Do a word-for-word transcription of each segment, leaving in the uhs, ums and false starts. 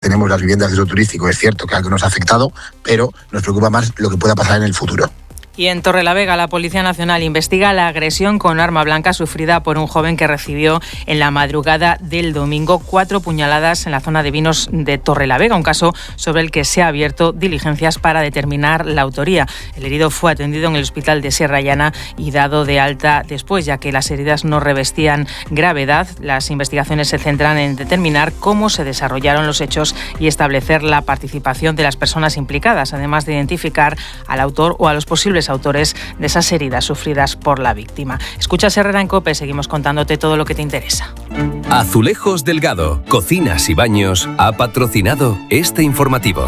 tenemos las viviendas de uso turístico. Es cierto que algo nos ha afectado, pero nos preocupa más lo que pueda pasar en el futuro. Y en Torrelavega, la Policía Nacional investiga la agresión con arma blanca sufrida por un joven que recibió en la madrugada del domingo cuatro puñaladas en la zona de Vinos de Torrelavega, un caso sobre el que se ha abierto diligencias para determinar la autoría. El herido fue atendido en el hospital de Sierra Llana y dado de alta después, ya que las heridas no revestían gravedad. Las investigaciones se centran en determinar cómo se desarrollaron los hechos y establecer la participación de las personas implicadas, además de identificar al autor o a los posibles autores de esas heridas sufridas por la víctima. Escuchas Herrera en COPE, seguimos contándote todo lo que te interesa. Azulejos Delgado, Cocinas y Baños, ha patrocinado este informativo.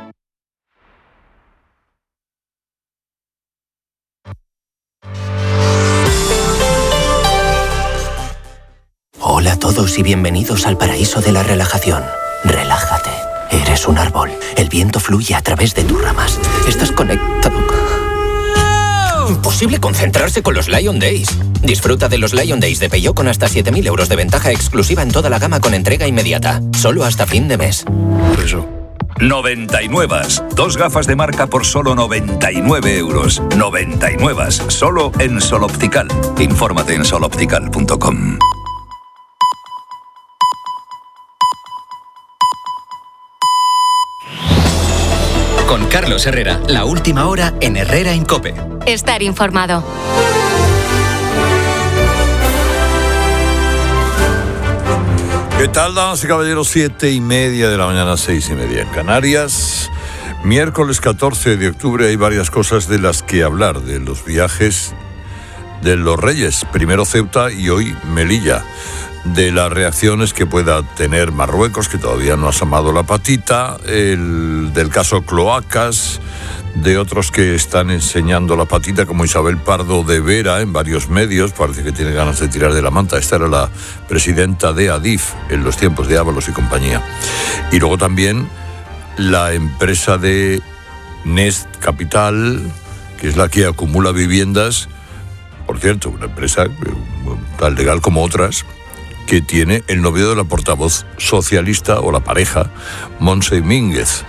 Hola a todos y bienvenidos al paraíso de la relajación. Relájate. Eres un árbol. El viento fluye a través de tus ramas. Estás conectado. Imposible concentrarse con los Lion Days. Disfruta de los Lion Days de Peugeot con hasta siete mil euros de ventaja exclusiva en toda la gama con entrega inmediata. Solo hasta fin de mes. Eso. noventa y nueve. Dos gafas de marca por solo noventa y nueve euros. noventa y nueve. Solo en Sol Optical. Infórmate en sol optical punto com. Con Carlos Herrera, la última hora en Herrera en COPE. Estar informado. ¿Qué tal, damas y caballeros? Siete y media de la mañana, seis y media en Canarias. Miércoles catorce de octubre hay varias cosas de las que hablar, de los viajes de los Reyes. Primero Ceuta y hoy Melilla. De las reacciones que pueda tener Marruecos, que todavía no ha asomado la patita, el, del caso Cloacas, de otros que están enseñando la patita, como Isabel Pardo de Vera en varios medios, parece que tiene ganas de tirar de la manta. Esta era la presidenta de Adif en los tiempos de Ábalos y compañía. Y luego también la empresa de Nest Capital, que es la que acumula viviendas, por cierto, una empresa tan legal como otras, que tiene el novio de la portavoz socialista o la pareja, Montse Mínguez,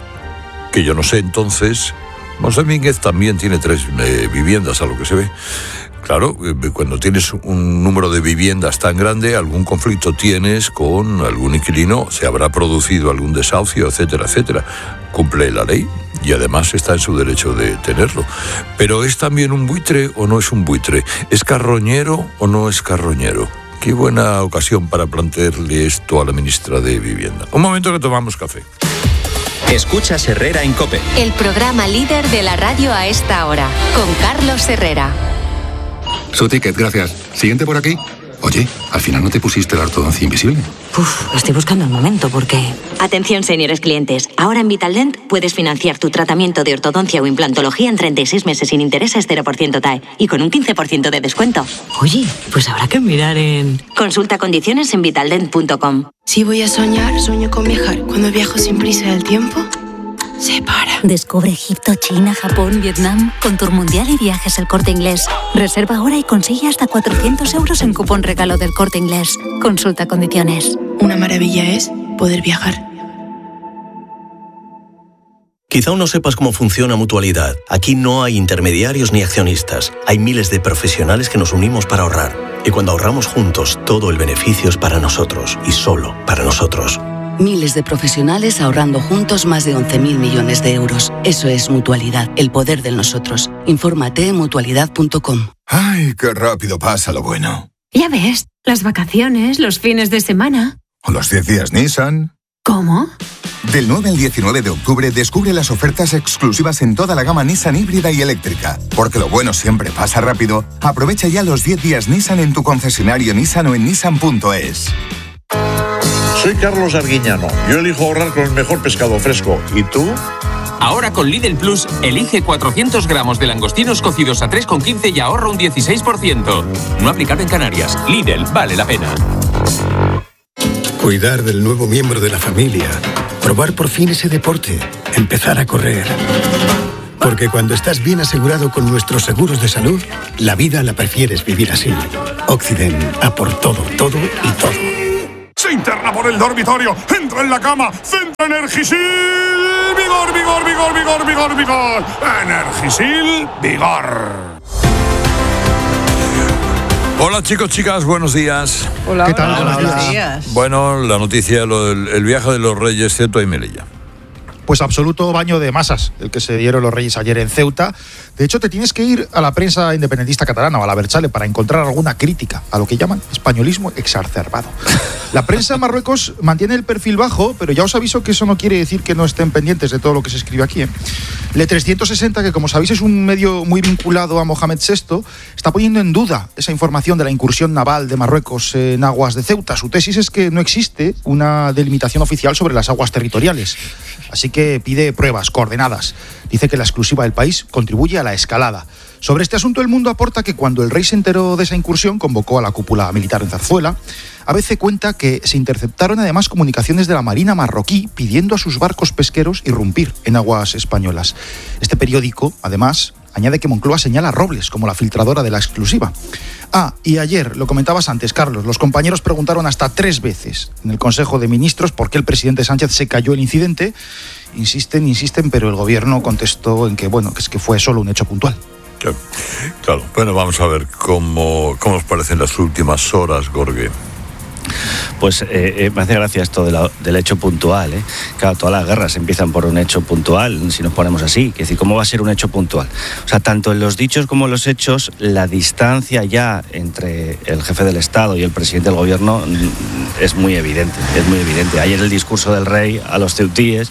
que yo no sé entonces. Montse Mínguez también tiene tres eh, viviendas, a lo que se ve. Claro, eh, cuando tienes un número de viviendas tan grande, algún conflicto tienes con algún inquilino, se habrá producido algún desahucio, etcétera, etcétera. Cumple la ley y además está en su derecho de tenerlo. Pero ¿es también un buitre o no es un buitre? ¿Es carroñero o no es carroñero? Qué buena ocasión para plantearle esto a la ministra de Vivienda. Un momento que tomamos café. Escuchas Herrera en COPE. El programa líder de la radio a esta hora, con Carlos Herrera. Su ticket, gracias. Siguiente por aquí. Oye, al final no te pusiste la ortodoncia invisible. Uf, lo estoy buscando un momento porque... Atención, señores clientes. Ahora en Vitaldent puedes financiar tu tratamiento de ortodoncia o implantología en treinta y seis meses sin intereses cero por ciento T A E y con un quince por ciento de descuento. Oye, pues habrá que mirar en... Consulta condiciones en vitaldent punto com. Si voy a soñar, sueño con viajar. Cuando viajo sin prisa del tiempo... se para. Descubre Egipto, China, Japón, Vietnam con Tour Mundial y Viajes El Corte Inglés. Reserva ahora y consigue hasta cuatrocientos euros en cupón regalo del Corte Inglés. Consulta condiciones. Una maravilla es poder viajar. Quizá aún no sepas cómo funciona Mutualidad. Aquí no hay intermediarios ni accionistas. Hay miles de profesionales que nos unimos para ahorrar. Y cuando ahorramos juntos, todo el beneficio es para nosotros y solo para nosotros. Miles de profesionales ahorrando juntos más de once mil millones de euros. Eso es Mutualidad, el poder del nosotros. Infórmate en mutualidad punto com. ¡Ay, qué rápido pasa lo bueno! Ya ves, las vacaciones, los fines de semana. ¿O los diez días Nissan? ¿Cómo? Del nueve al diecinueve de octubre descubre las ofertas exclusivas en toda la gama Nissan híbrida y eléctrica. Porque lo bueno siempre pasa rápido. Aprovecha ya los diez días Nissan en tu concesionario Nissan o en nissan punto es. Soy Carlos Arguiñano. Yo elijo ahorrar con el mejor pescado fresco. ¿Y tú? Ahora con Lidl Plus, elige cuatrocientos gramos de langostinos cocidos a tres con quince y ahorra un dieciséis por ciento. No aplicado en Canarias. Lidl, vale la pena. Cuidar del nuevo miembro de la familia. Probar por fin ese deporte. Empezar a correr. Porque cuando estás bien asegurado con nuestros seguros de salud, la vida la prefieres vivir así. Occident, a por todo, todo y todo. Se interna por el dormitorio. Entra en la cama. Centra Energisil. Vigor, vigor, vigor, vigor, vigor, vigor. Energisil, vigor. Hola chicos, chicas, buenos días. Hola, ¿qué tal? hola, Buenos buenos días. días. Bueno, la noticia, lo del el viaje de los Reyes, Ceuta y Melilla. Pues absoluto baño de masas el que se dieron los Reyes ayer en Ceuta. De hecho, te tienes que ir a la prensa independentista catalana o a la Berchale para encontrar alguna crítica a lo que llaman españolismo exacerbado. La prensa en Marruecos mantiene el perfil bajo, pero ya os aviso que eso no quiere decir que no estén pendientes de todo lo que se escribe aquí, ¿eh? Le trescientos sesenta, que como sabéis es un medio muy vinculado a Mohamed sexto, está poniendo en duda esa información de la incursión naval de Marruecos en aguas de Ceuta. Su tesis es que no existe una delimitación oficial sobre las aguas territoriales. Así que pide pruebas, coordenadas. Dice que la exclusiva del país contribuye a la escalada. Sobre este asunto, El Mundo aporta que cuando el rey se enteró de esa incursión, convocó a la cúpula militar en Zarzuela. A veces cuenta que se interceptaron además comunicaciones de la Marina marroquí pidiendo a sus barcos pesqueros irrumpir en aguas españolas. Este periódico, además, añade que Moncloa señala a Robles como la filtradora de la exclusiva. Ah, y ayer, lo comentabas antes, Carlos, los compañeros preguntaron hasta tres veces en el Consejo de Ministros por qué el presidente Sánchez se cayó el incidente. Insisten, insisten, pero el gobierno contestó en que, bueno, que es que fue solo un hecho puntual. Claro, claro. Bueno, vamos a ver cómo, cómo os parecen las últimas horas, Gorgue. Pues eh, eh, me hace gracia esto de la, del hecho puntual, ¿eh? Claro, todas las guerras empiezan por un hecho puntual, si nos ponemos así. Es decir, ¿cómo va a ser un hecho puntual? O sea, tanto en los dichos como en los hechos, la distancia ya entre el jefe del Estado y el presidente del gobierno es muy evidente, es muy evidente. Ayer el discurso del rey a los ceutíes,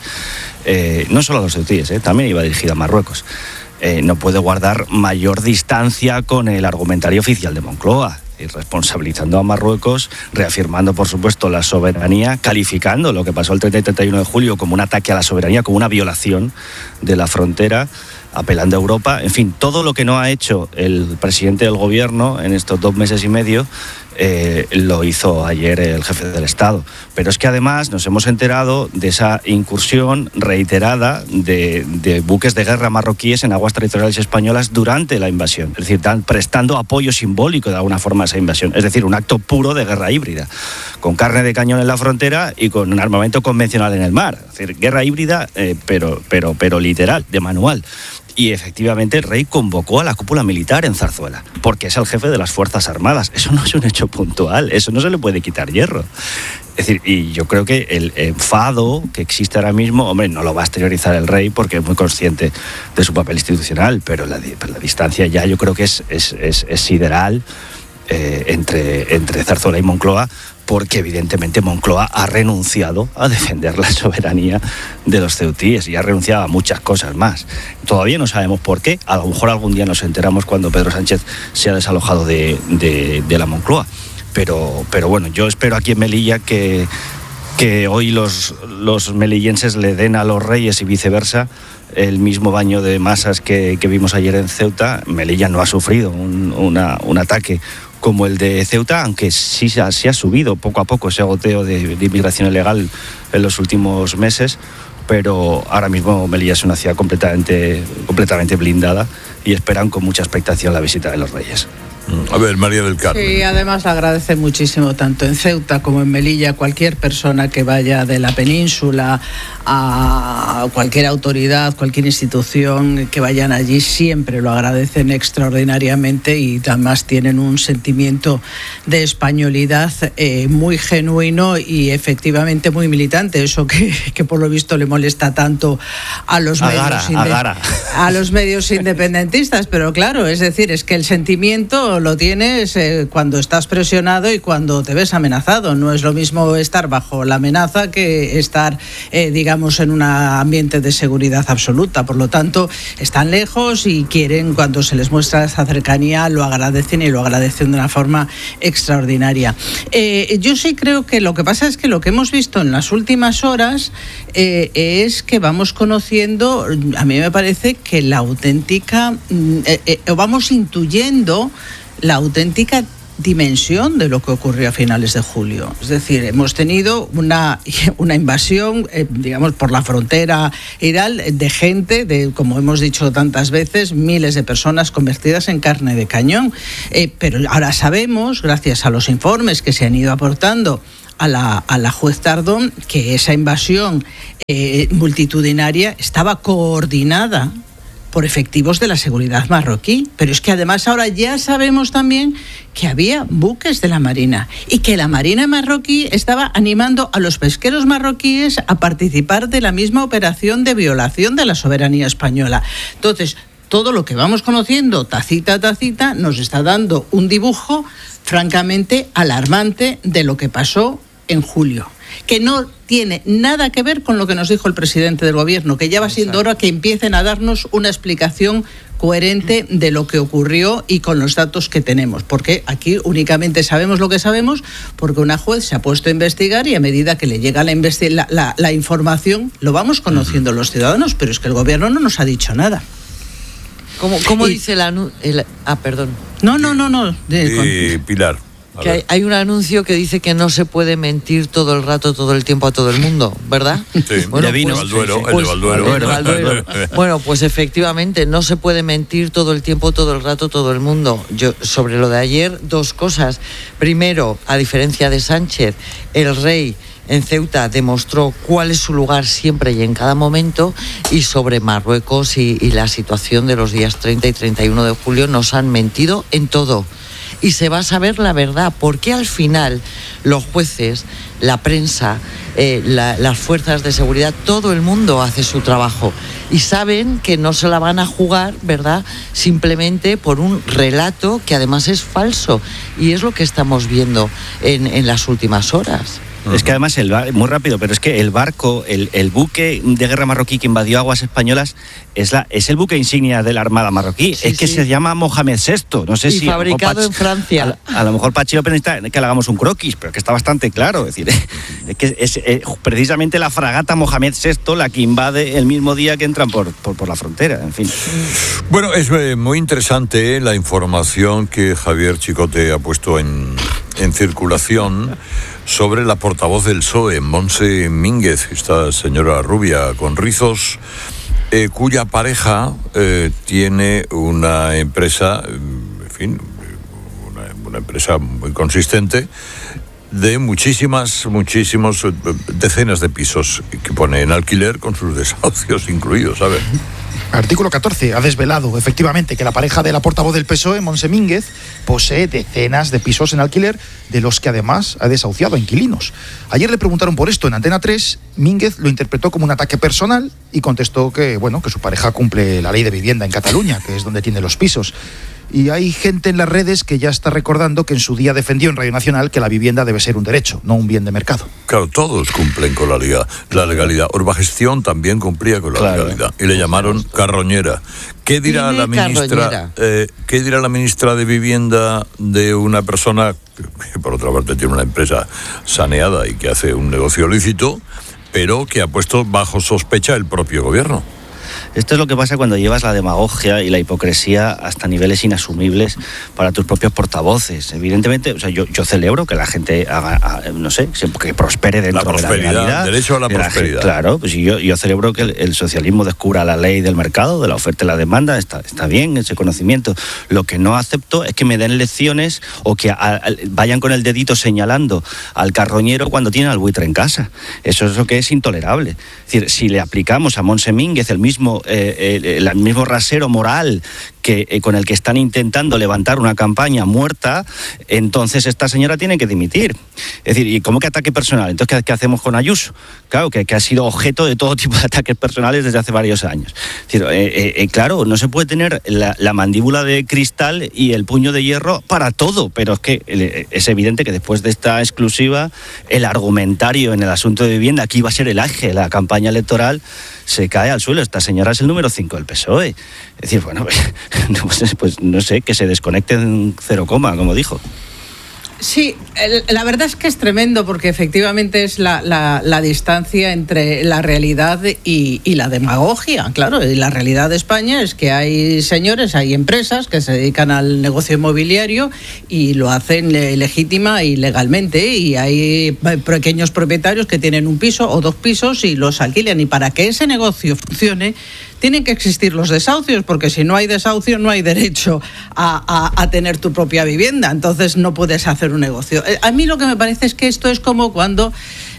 eh, no solo a los ceutíes, eh, también iba dirigido a Marruecos. Eh, no puede guardar mayor distancia con el argumentario oficial de Moncloa, y responsabilizando a Marruecos, reafirmando, por supuesto, la soberanía, calificando lo que pasó el treinta y treinta y uno de julio como un ataque a la soberanía, como una violación de la frontera, apelando a Europa. En fin, todo lo que no ha hecho el presidente del gobierno en estos dos meses y medio, eh, lo hizo ayer el jefe del Estado. Pero es que además nos hemos enterado de esa incursión reiterada de, de buques de guerra marroquíes en aguas territoriales españolas durante la invasión. Es decir, están prestando apoyo simbólico de alguna forma a esa invasión. Es decir, un acto puro de guerra híbrida, con carne de cañón en la frontera y con un armamento convencional en el mar. Es decir, guerra híbrida, eh, pero, pero, pero literal, de manual. Y efectivamente el rey convocó a la cúpula militar en Zarzuela, porque es el jefe de las Fuerzas Armadas. Eso no es un hecho puntual, eso no se le puede quitar hierro. Es decir, y yo creo que el enfado que existe ahora mismo, hombre, no lo va a exteriorizar el rey porque es muy consciente de su papel institucional, pero la, la distancia ya yo creo que es, es, es, es sideral eh, entre, entre Zarzuela y Moncloa, porque evidentemente Moncloa ha renunciado a defender la soberanía de los ceutíes y ha renunciado a muchas cosas más. Todavía no sabemos por qué, a lo mejor algún día nos enteramos cuando Pedro Sánchez se ha desalojado de, de, de la Moncloa. Pero, pero bueno, yo espero aquí en Melilla que, que hoy los, los melillenses le den a los reyes y viceversa el mismo baño de masas que, que vimos ayer en Ceuta. Melilla no ha sufrido un, una, un ataque como el de Ceuta, aunque sí se ha, se ha subido poco a poco ese goteo de, de inmigración ilegal en los últimos meses, pero ahora mismo Melilla es una ciudad completamente, completamente blindada y esperan con mucha expectación la visita de los reyes. A ver, María del Carmen. Sí, además le agradece muchísimo tanto en Ceuta como en Melilla cualquier persona que vaya de la península a cualquier autoridad, cualquier institución que vayan allí, siempre lo agradecen extraordinariamente y además tienen un sentimiento de españolidad eh, muy genuino y efectivamente muy militante, eso que, que por lo visto le molesta tanto a los agara, medios inde- agara. a los medios independentistas, pero claro, es decir, es que el sentimiento lo tienes eh, cuando estás presionado y cuando te ves amenazado. No es lo mismo estar bajo la amenaza que estar, eh, digamos, en un ambiente de seguridad absoluta. Por lo tanto, están lejos y quieren, cuando se les muestra esa cercanía, lo agradecen y lo agradecen de una forma extraordinaria. Eh, yo sí creo que lo que pasa es que lo que hemos visto en las últimas horas eh, es que vamos conociendo, a mí me parece que la auténtica, eh, eh, vamos intuyendo la auténtica dimensión de lo que ocurrió a finales de julio. Es decir, hemos tenido una, una invasión, eh, digamos, por la frontera y tal, de gente, de, como hemos dicho tantas veces, miles de personas convertidas en carne de cañón. Eh, pero ahora sabemos, gracias a los informes que se han ido aportando a la, a la juez Tardón que esa invasión eh, multitudinaria estaba coordinada por efectivos de la seguridad marroquí. Pero es que además ahora ya sabemos también que había buques de la Marina y que la Marina marroquí estaba animando a los pesqueros marroquíes a participar de la misma operación de violación de la soberanía española. Entonces, todo lo que vamos conociendo, tacita a tacita, nos está dando un dibujo francamente alarmante de lo que pasó en julio, que no tiene nada que ver con lo que nos dijo el presidente del gobierno, que ya va siendo hora que empiecen a darnos una explicación coherente de lo que ocurrió y con los datos que tenemos, porque aquí únicamente sabemos lo que sabemos porque una juez se ha puesto a investigar y a medida que le llega la, investi- la, la, la información lo vamos conociendo los ciudadanos, pero es que el gobierno no nos ha dicho nada. ¿Cómo, cómo y, dice el anuncio? Ah, perdón. No, no, no, no. De, eh, Pilar. Que hay, hay un anuncio que dice que no se puede mentir todo el rato, todo el tiempo a todo el mundo, ¿verdad? Sí, bueno, de vino, pues, el Valduero, pues, el de Valduero. El Valduero. Bueno, pues efectivamente, no se puede mentir todo el tiempo, todo el rato, todo el mundo. Yo, sobre lo de ayer, dos cosas. Primero, a diferencia de Sánchez, el rey en Ceuta demostró cuál es su lugar siempre y en cada momento, y sobre Marruecos y, y la situación de los días treinta y treinta y uno de julio nos han mentido en todo. Y se va a saber la verdad, porque al final los jueces, la prensa, eh, la, las fuerzas de seguridad, todo el mundo hace su trabajo y saben que no se la van a jugar, ¿verdad?, simplemente por un relato que además es falso, y es lo que estamos viendo en, en las últimas horas. Es que además, el bar, muy rápido, pero es que el barco, el, el buque de guerra marroquí que invadió aguas españolas es la es el buque insignia de la Armada marroquí. Sí, es que sí. Se llama Mohamed sexto. No sé y si fabricado Pach, en Francia. A, a lo mejor Pachi López necesita que le hagamos un croquis, pero que está bastante claro. Es decir, es que es, es precisamente la fragata Mohamed sexto la que invade el mismo día que entran por, por, por la frontera. En fin. Bueno, es muy interesante la información que Javier Chicote ha puesto en, en circulación sobre la portavoz del P S O E, Montse Mínguez, esta señora rubia con rizos, eh, cuya pareja eh, tiene una empresa, en fin, una, una empresa muy consistente, de muchísimas, muchísimos, decenas de pisos que pone en alquiler con sus desahucios incluidos, ¿sabes? Artículo catorce ha desvelado efectivamente que la pareja de la portavoz del P S O E, Montse Mínguez, posee decenas de pisos en alquiler, de los que además ha desahuciado a inquilinos. Ayer le preguntaron por esto en Antena tres, Mínguez lo interpretó como un ataque personal y contestó que, bueno, que su pareja cumple la ley de vivienda en Cataluña, que es donde tiene los pisos. Y hay gente en las redes que ya está recordando que en su día defendió en Radio Nacional que la vivienda debe ser un derecho, no un bien de mercado. Claro, todos cumplen con la legalidad. La legalidad. Urbagestión también cumplía con la claro. legalidad. Y le llamaron carroñera. ¿Qué dirá Dime la ministra? Eh, ¿Qué dirá la ministra de Vivienda de una persona que por otra parte tiene una empresa saneada y que hace un negocio lícito, pero que ha puesto bajo sospecha el propio gobierno? Esto es lo que pasa cuando llevas la demagogia y la hipocresía hasta niveles inasumibles para tus propios portavoces. Evidentemente, o sea, yo, yo celebro que la gente haga, no sé, que prospere dentro la de la legalidad. Derecho a la prosperidad. La gente, claro, pues yo, yo celebro que el, el socialismo descubra la ley del mercado, de la oferta y la demanda, está, está bien ese conocimiento. Lo que no acepto es que me den lecciones o que a, a, vayan con el dedito señalando al carroñero cuando tienen al buitre en casa. Eso es lo que es intolerable. Es decir, si le aplicamos a Montse Mínguez el mismo Eh, eh, el mismo rasero moral que, eh, con el que están intentando levantar una campaña muerta, entonces esta señora tiene que dimitir. Es decir, ¿y cómo que ataque personal? Entonces, ¿qué, qué hacemos con Ayuso? Claro, que, que ha sido objeto de todo tipo de ataques personales desde hace varios años. Es decir, eh, eh, claro, no se puede tener la, la mandíbula de cristal y el puño de hierro para todo, pero es que eh, es evidente que después de esta exclusiva, el argumentario en el asunto de vivienda, que iba a ser el eje de la campaña electoral, se cae al suelo. Esta señora es el número cinco del P S O E. Es decir, bueno, pues, pues no sé, que se desconecte en cero coma, como dijo. Sí, el, la verdad es que es tremendo porque efectivamente es la, la, la distancia entre la realidad y, y la demagogia. Claro, y la realidad de España es que hay señores, hay empresas que se dedican al negocio inmobiliario y lo hacen legítima y legalmente, y hay pequeños propietarios que tienen un piso o dos pisos y los alquilan, y para que ese negocio funcione tienen que existir los desahucios, porque si no hay desahucio no hay derecho a, a, a tener tu propia vivienda, entonces no puedes hacer un negocio. A mí lo que me parece es que esto es como cuando...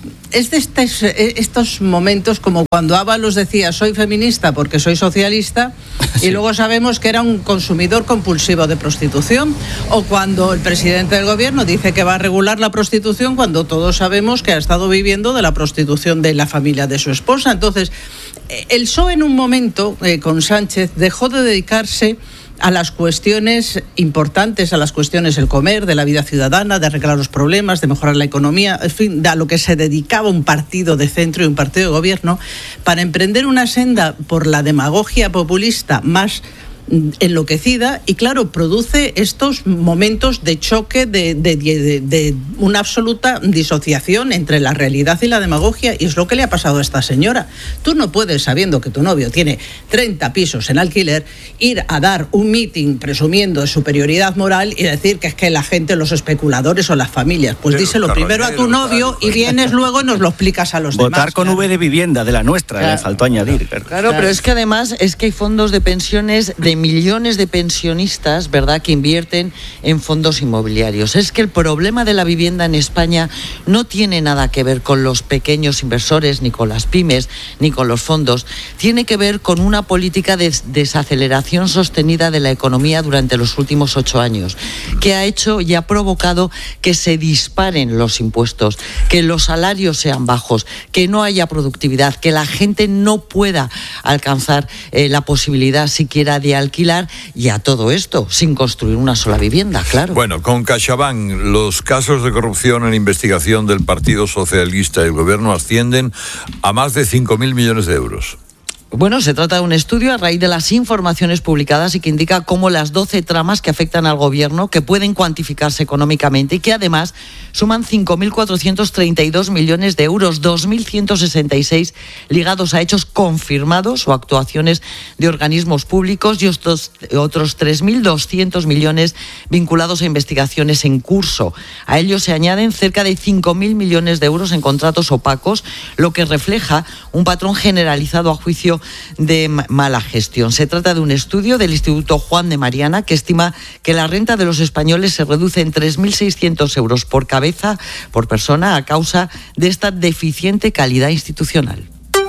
Es de estos, estos momentos como cuando Ábalos decía soy feminista porque soy socialista sí. y luego sabemos que era un consumidor compulsivo de prostitución, o cuando el presidente del gobierno dice que va a regular la prostitución cuando todos sabemos que ha estado viviendo de la prostitución de la familia de su esposa. Entonces, el P S O E en un momento eh, con Sánchez dejó de dedicarse a las cuestiones importantes, a las cuestiones del comer, de la vida ciudadana, de arreglar los problemas, de mejorar la economía, en fin, a lo que se dedicaba un partido de centro y un partido de gobierno, para emprender una senda por la demagogia populista más enloquecida, y claro, produce estos momentos de choque, de, de, de, de una absoluta disociación entre la realidad y la demagogia, y es lo que le ha pasado a esta señora. Tú no puedes, sabiendo que tu novio tiene treinta pisos en alquiler, ir a dar un meeting presumiendo de superioridad moral y decir que es que la gente, los especuladores o las familias, pues pero, díselo primero a tu novio y vienes luego y nos lo explicas a los Votar demás. Votar con claro. V de vivienda, de la nuestra, claro. le faltó añadir. Claro, claro, pero es que además es que hay fondos de pensiones de millones de pensionistas, ¿verdad?, que invierten en fondos inmobiliarios. Es que el problema de la vivienda en España no tiene nada que ver con los pequeños inversores, ni con las pymes, ni con los fondos. Tiene que ver con una política de desaceleración sostenida de la economía durante los últimos ocho años, que ha hecho y ha provocado que se disparen los impuestos, que los salarios sean bajos, que no haya productividad, que la gente no pueda alcanzar eh, la posibilidad siquiera de alquilar, y a todo esto sin construir una sola vivienda, claro. Bueno, con CaixaBank, los casos de corrupción en investigación del Partido Socialista y el Gobierno ascienden a más de cinco mil millones de euros. Bueno, se trata de un estudio a raíz de las informaciones publicadas y que indica cómo las doce tramas que afectan al gobierno, que pueden cuantificarse económicamente y que además suman cinco mil cuatrocientos treinta y dos millones de euros, dos mil ciento sesenta y seis ligados a hechos confirmados o actuaciones de organismos públicos y otros, otros tres mil doscientos millones vinculados a investigaciones en curso. A ellos se añaden cerca de cinco mil millones de euros en contratos opacos, lo que refleja un patrón generalizado a juicio de mala gestión. Se trata de un estudio del Instituto Juan de Mariana que estima que la renta de los españoles se reduce en tres mil seiscientos euros por cabeza, por persona, a causa de esta deficiente calidad institucional.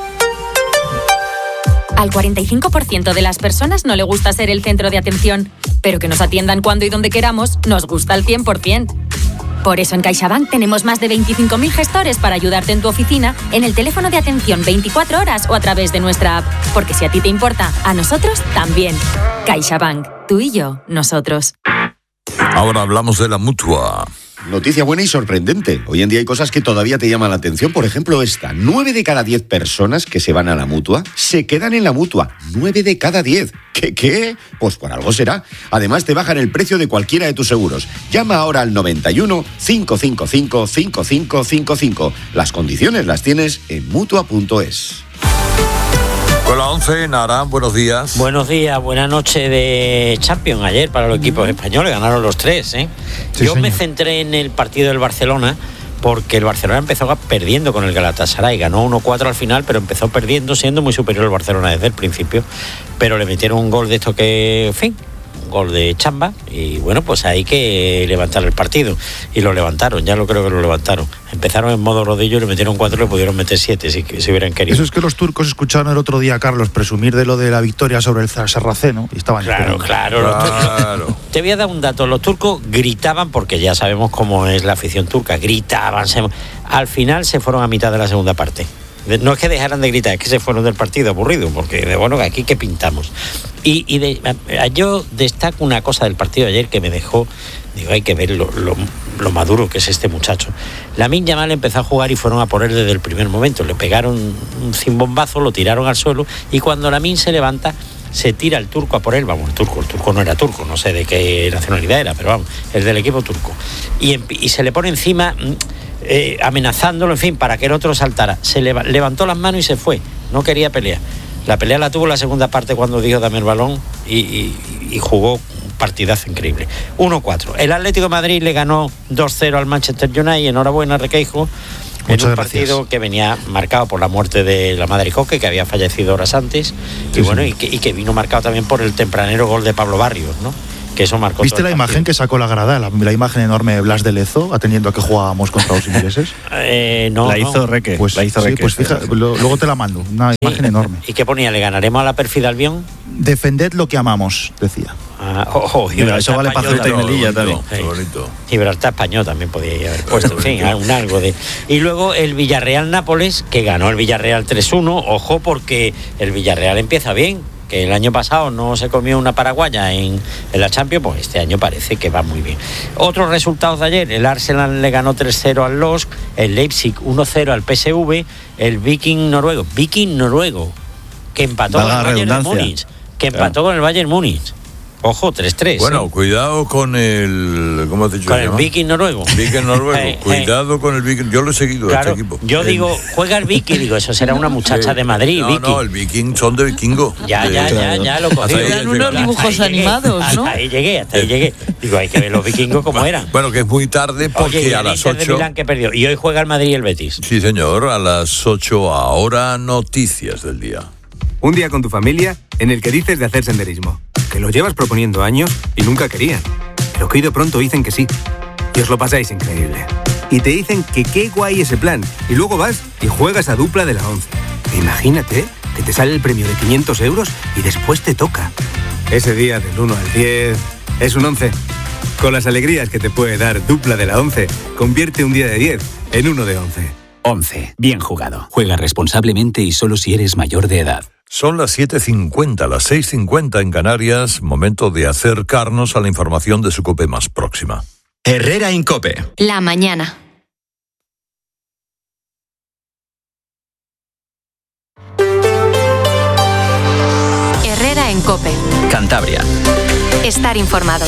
Al cuarenta y cinco por ciento de las personas no le gusta ser el centro de atención, pero que nos atiendan cuando y donde queramos nos gusta al cien por ciento. Por eso en CaixaBank tenemos más de veinticinco mil gestores para ayudarte en tu oficina, en el teléfono de atención veinticuatro horas o a través de nuestra app. Porque si a ti te importa, a nosotros también. CaixaBank, tú y yo, nosotros. Ahora hablamos de la Mutua. Noticia buena y sorprendente. Hoy en día hay cosas que todavía te llaman la atención. Por ejemplo, esta. Nueve de cada diez personas que se van a la Mutua se quedan en la Mutua. Nueve de cada diez. ¿Qué, qué? Pues por algo será. Además, te bajan el precio de cualquiera de tus seguros. Llama ahora al noventa y uno, cinco cinco cinco, cinco cinco cinco cinco. Las condiciones las tienes en Mutua punto es. Con la once, Nara, buenos días. Buenos días, buena noche de Champions ayer para los equipos españoles, ganaron los tres, ¿eh? Sí, Yo señor. me centré en el partido del Barcelona porque el Barcelona empezó perdiendo con el Galatasaray, ganó uno cuatro al final, pero empezó perdiendo, siendo muy superior al Barcelona desde el principio, pero le metieron un gol de esto que, en fin, un gol de chamba, y bueno, pues hay que levantar el partido, y lo levantaron, ya lo creo que lo levantaron. Empezaron en modo rodillo y le metieron cuatro y le pudieron meter siete si, si hubieran querido. Eso es que los turcos escucharon el otro día, Carlos, presumir de lo de la victoria sobre el Sarraceno y estaban claro, esperando. Claro, claro. Los te voy a dar un dato. Los turcos gritaban, porque ya sabemos cómo es la afición turca, gritaban. Se, al final se fueron a mitad de la segunda parte. No es que dejaran de gritar, es que se fueron del partido aburrido, porque de bueno, aquí que pintamos. Y, y de, yo destaco una cosa del partido de ayer que me dejó, digo, hay que ver lo, lo, lo maduro que es este muchacho. Lamine Yamal empezó a jugar y fueron a por él desde el primer momento. Le pegaron un cimbombazo, lo tiraron al suelo, y cuando Lamine se levanta, se tira el turco a por él. Vamos, el turco, el turco no era turco, no sé de qué nacionalidad era, pero vamos, el del equipo turco. Y, y se le pone encima... Eh, amenazándolo, en fin, para que el otro saltara. Se leva, levantó las manos y se fue. No quería pelear. La pelea la tuvo en la segunda parte cuando dijo dame el balón y, y, y jugó un partidazo increíble. uno cuatro. El Atlético de Madrid le ganó dos cero al Manchester United. Enhorabuena, Requeijo. en un partido que venía marcado por la muerte de la madre Coque, que había fallecido horas antes, sí, y bueno, sí. y, que, y que vino marcado también por el tempranero gol de Pablo Barrios, ¿no? Que eso marcó. ¿Viste la imagen que sacó la grada? La, la imagen enorme de Blas de Lezo, atendiendo a que jugábamos contra los ingleses. eh, no, la hizo no. Reque. Pues, la hizo sí, Reque. Pues fíjate, lo, luego te la mando. Una sí. imagen enorme. ¿Y qué ponía? ¿Le ganaremos a la pérfida Albión? Defended lo que amamos, decía. Ah, oh, oh, Mira, eso vale para Ceuta y Melilla también. Sí. Gibraltar español también podía haber puesto, en fin, un algo de. Y luego el Villarreal-Nápoles, que ganó el Villarreal tres uno. Ojo, porque el Villarreal empieza bien. Que el año pasado no se comió una paraguaya en, en la Champions, pues este año parece que va muy bien. Otros resultados de ayer: el Arsenal le ganó tres cero al L O S C, el Leipzig uno cero al P S V, el Viking noruego, Viking noruego, que empató con el Bayern de Múnich, que empató claro. con el Bayern Múnich. Ojo, tres tres. Bueno, ¿eh? Cuidado con el... ¿Cómo has dicho? Con el Viking noruego. Viking noruego. eh, cuidado eh. con el Viking. Yo lo he seguido, claro, este equipo. Yo el... digo, juega el Viking, digo, eso será una muchacha sí. de Madrid, No, Viking. no, el Viking son de vikingo. Ya, de, ya, ya, ya, lo cogí. Eran unos dibujos animados, llegué, ¿no? Hasta ahí llegué, hasta ahí llegué. Digo, hay que ver los vikingos como eran. Bueno, que es muy tarde porque Oye, a las ocho... de Milán que perdió. Y hoy juega el Madrid y el Betis. Sí, señor, a las ocho ahora noticias del día. Un día con tu familia en el que dices de hacer senderismo, que lo llevas proponiendo años y nunca querían, pero que hoy de pronto dicen que sí, y os lo pasáis increíble. Y te dicen que qué guay ese plan, y luego vas y juegas a dupla de la once. Imagínate que te sale el premio de quinientos euros y después te toca. Ese día del uno al diez es un once. Con las alegrías que te puede dar dupla de la once, convierte un día de diez en uno de once. once. Bien jugado. Juega responsablemente y solo si eres mayor de edad. Son las siete cincuenta, las seis cincuenta en Canarias, momento de acercarnos a la información de su COPE más próxima. Herrera en COPE. La mañana. Herrera en COPE. Cantabria. Estar informado.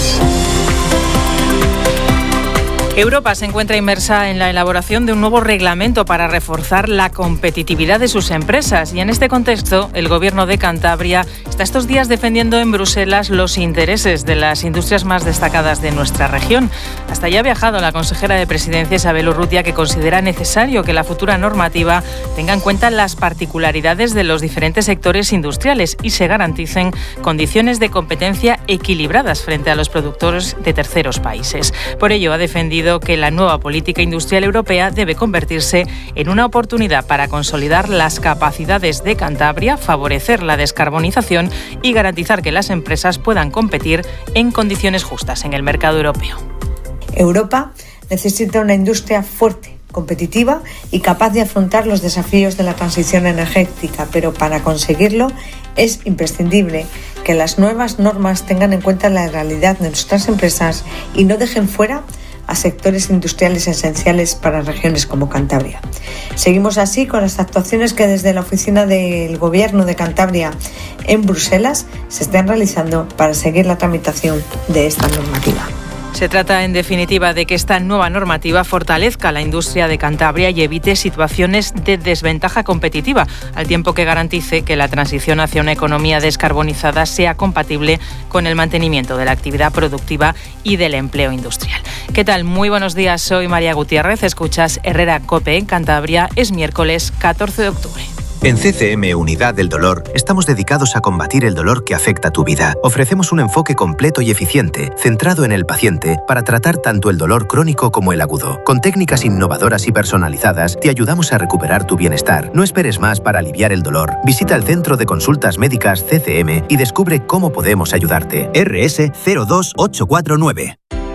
Europa se encuentra inmersa en la elaboración de un nuevo reglamento para reforzar la competitividad de sus empresas y en este contexto el Gobierno de Cantabria está estos días defendiendo en Bruselas los intereses de las industrias más destacadas de nuestra región. Hasta allá ha viajado la consejera de Presidencia Isabel Urrutia, que considera necesario que la futura normativa tenga en cuenta las particularidades de los diferentes sectores industriales y se garanticen condiciones de competencia equilibradas frente a los productores de terceros países. Por ello ha defendido que la nueva política industrial europea debe convertirse en una oportunidad para consolidar las capacidades de Cantabria, favorecer la descarbonización y garantizar que las empresas puedan competir en condiciones justas en el mercado europeo. Europa necesita una industria fuerte, competitiva y capaz de afrontar los desafíos de la transición energética, pero para conseguirlo es imprescindible que las nuevas normas tengan en cuenta la realidad de nuestras empresas y no dejen fuera a sectores industriales esenciales para regiones como Cantabria. Seguimos así con las actuaciones que desde la oficina del Gobierno de Cantabria en Bruselas se están realizando para seguir la tramitación de esta normativa. Se trata, en definitiva, de que esta nueva normativa fortalezca la industria de Cantabria y evite situaciones de desventaja competitiva, al tiempo que garantice que la transición hacia una economía descarbonizada sea compatible con el mantenimiento de la actividad productiva y del empleo industrial. ¿Qué tal? Muy buenos días, soy María Gutiérrez, escuchas Herrera COPE en Cantabria, es miércoles catorce de octubre. En C C M Unidad del Dolor estamos dedicados a combatir el dolor que afecta tu vida. Ofrecemos un enfoque completo y eficiente, centrado en el paciente, para tratar tanto el dolor crónico como el agudo. Con técnicas innovadoras y personalizadas, te ayudamos a recuperar tu bienestar. No esperes más para aliviar el dolor. Visita el Centro de Consultas Médicas C C M y descubre cómo podemos ayudarte. R S cero dos ocho cuatro nueve.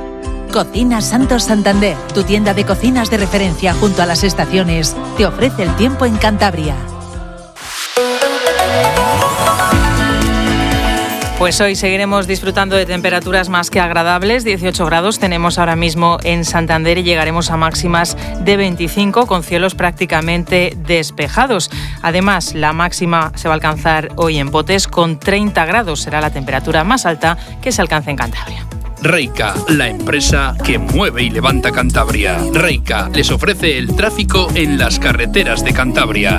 Cocinas Santos Santander, tu tienda de cocinas de referencia junto a las estaciones, te ofrece el tiempo en Cantabria. Pues hoy seguiremos disfrutando de temperaturas más que agradables. dieciocho grados tenemos ahora mismo en Santander y llegaremos a máximas de veinticinco con cielos prácticamente despejados. Además, la máxima se va a alcanzar hoy en Potes con treinta grados. Será la temperatura más alta que se alcance en Cantabria. Reica, la empresa que mueve y levanta Cantabria. Reica les ofrece el tráfico en las carreteras de Cantabria.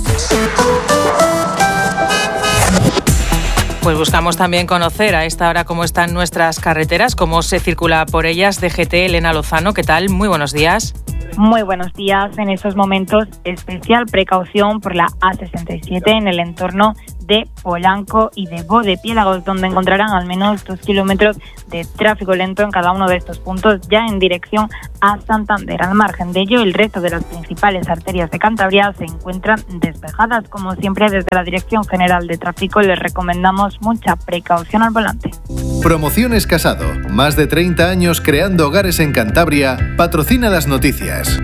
Pues buscamos también conocer a esta hora cómo están nuestras carreteras, cómo se circula por ellas. D G T, Elena Lozano, ¿qué tal? Muy buenos días. Muy buenos días. En estos momentos, especial precaución por la A sesenta y siete en el entorno de Polanco y de Bodepiélagos, donde encontrarán al menos dos kilómetros de tráfico lento en cada uno de estos puntos, ya en dirección a Santander. Al margen de ello, el resto de las principales arterias de Cantabria se encuentran despejadas. Como siempre, desde la Dirección General de Tráfico les recomendamos mucha precaución al volante. Promociones Casado. Más de treinta años creando hogares en Cantabria. Patrocina las noticias.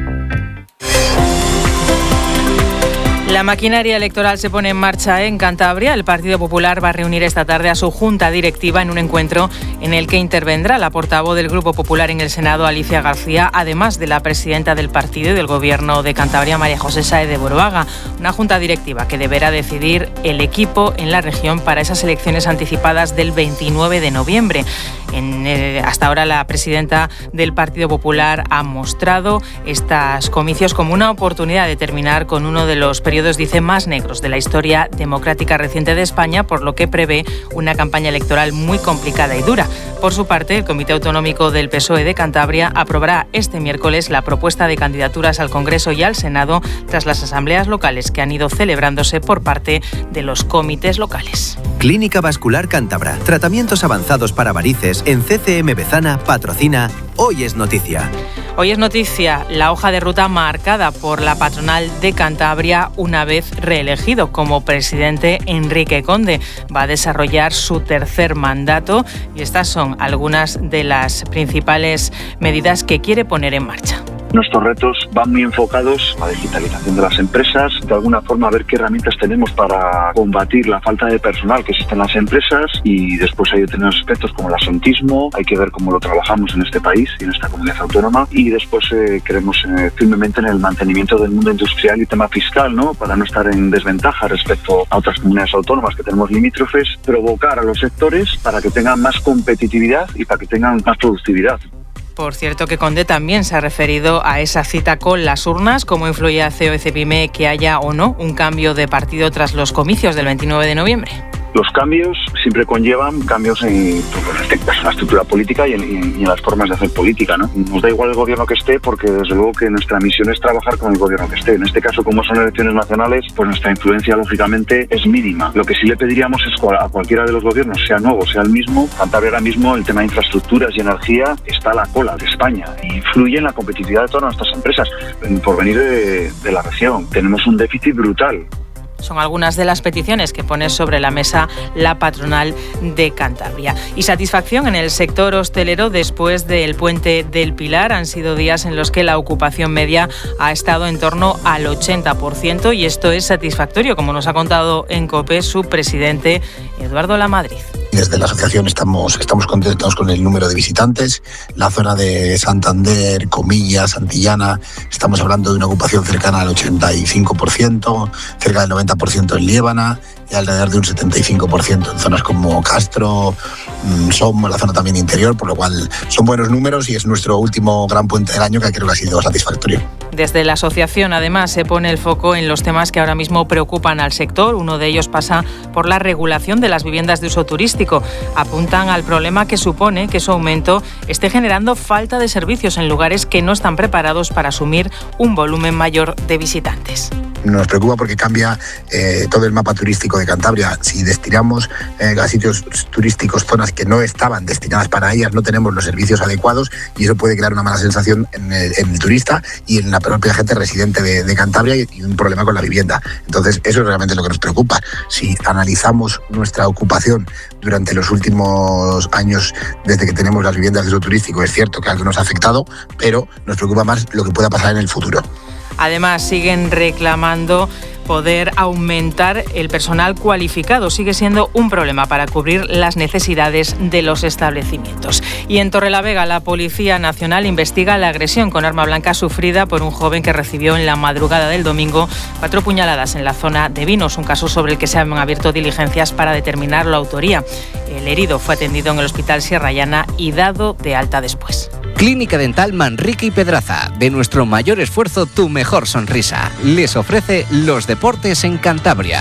La maquinaria electoral se pone en marcha en Cantabria. El Partido Popular va a reunir esta tarde a su junta directiva en un encuentro en el que intervendrá la portavoz del Grupo Popular en el Senado, Alicia García, además de la presidenta del partido y del Gobierno de Cantabria, María José Sáez de Boroaga. Una junta directiva que deberá decidir el equipo en la región para esas elecciones anticipadas del veintinueve de noviembre. En, eh, hasta ahora la presidenta del Partido Popular ha mostrado estos comicios como una oportunidad de terminar con uno de los periodos, dice, más negros de la historia democrática reciente de España, por lo que prevé una campaña electoral muy complicada y dura. Por su parte, el Comité Autonómico del P S O E de Cantabria aprobará este miércoles la propuesta de candidaturas al Congreso y al Senado tras las asambleas locales que han ido celebrándose por parte de los comités locales. Clínica Vascular Cántabra. Tratamientos avanzados para varices en C C M Bezana patrocina Hoy es Noticia. Hoy es noticia la hoja de ruta marcada por la patronal de Cantabria una vez reelegido como presidente. Enrique Conde va a desarrollar su tercer mandato y estas son algunas de las principales medidas que quiere poner en marcha. Nuestros retos van muy enfocados a la digitalización de las empresas, de alguna forma a ver qué herramientas tenemos para combatir la falta de personal que existe en las empresas, y después hay otros aspectos como el asentismo, hay que ver cómo lo trabajamos en este país y en esta comunidad autónoma, y después eh, creemos eh, firmemente en el mantenimiento del mundo industrial y tema fiscal, ¿no? Para no estar en desventaja respecto a otras comunidades autónomas que tenemos limítrofes, provocar a los sectores para que tengan más competitividad y para que tengan más productividad. Por cierto que Conde también se ha referido a esa cita con las urnas, cómo influye a C O E C P I M E que haya o no un cambio de partido tras los comicios del veintinueve de noviembre. Los cambios siempre conllevan cambios en, en la estructura política y en, y en las formas de hacer política, ¿no? Nos da igual el gobierno que esté, porque desde luego que nuestra misión es trabajar con el gobierno que esté. En este caso, como son elecciones nacionales, pues nuestra influencia lógicamente es mínima. Lo que sí le pediríamos es a cualquiera de los gobiernos, sea nuevo, sea el mismo, Cantabria ahora mismo el tema de infraestructuras y energía está a la cola de España y influye en la competitividad de todas nuestras empresas por venir de, de la región. Tenemos un déficit brutal. Son algunas de las peticiones que pone sobre la mesa la patronal de Cantabria. Y satisfacción en el sector hostelero después del Puente del Pilar. Han sido días en los que la ocupación media ha estado en torno al ochenta por ciento y esto es satisfactorio, como nos ha contado en COPE su presidente Eduardo Lamadrid. Desde la asociación estamos, estamos contentos con el número de visitantes. La zona de Santander, Comillas, Santillana, estamos hablando de una ocupación cercana al ochenta y cinco por ciento, cerca del noventa por ciento en Liébana y alrededor de un setenta y cinco por ciento en zonas como Castro, Somos, la zona también interior, por lo cual son buenos números y es nuestro último gran puente del año que creo que ha sido satisfactorio. Desde la asociación, además, se pone el foco en los temas que ahora mismo preocupan al sector. Uno de ellos pasa por la regulación de las viviendas de uso turístico. Apuntan al problema que supone que su aumento esté generando falta de servicios en lugares que no están preparados para asumir un volumen mayor de visitantes. Nos preocupa porque cambia eh, todo el mapa turístico de Cantabria. Si destinamos eh, a sitios turísticos zonas que no estaban destinadas para ellas, no tenemos los servicios adecuados y eso puede crear una mala sensación en el, en el turista y en la propia gente residente de, de Cantabria y, y un problema con la vivienda. Entonces, eso es realmente lo que nos preocupa. Si analizamos nuestra ocupación durante los últimos años, desde que tenemos las viviendas de uso turístico, es cierto que algo nos ha afectado, pero nos preocupa más lo que pueda pasar en el futuro. Además, siguen reclamando poder aumentar el personal cualificado. Sigue siendo un problema para cubrir las necesidades de los establecimientos. Y en Torrelavega, la Policía Nacional investiga la agresión con arma blanca sufrida por un joven que recibió en la madrugada del domingo cuatro puñaladas en la zona de Vinos, un caso sobre el que se han abierto diligencias para determinar la autoría. El herido fue atendido en el Hospital Sierra Llana y dado de alta después. Clínica Dental Manrique y Pedraza. De nuestro mayor esfuerzo, tu mejor sonrisa. Les ofrece los deportes en Cantabria.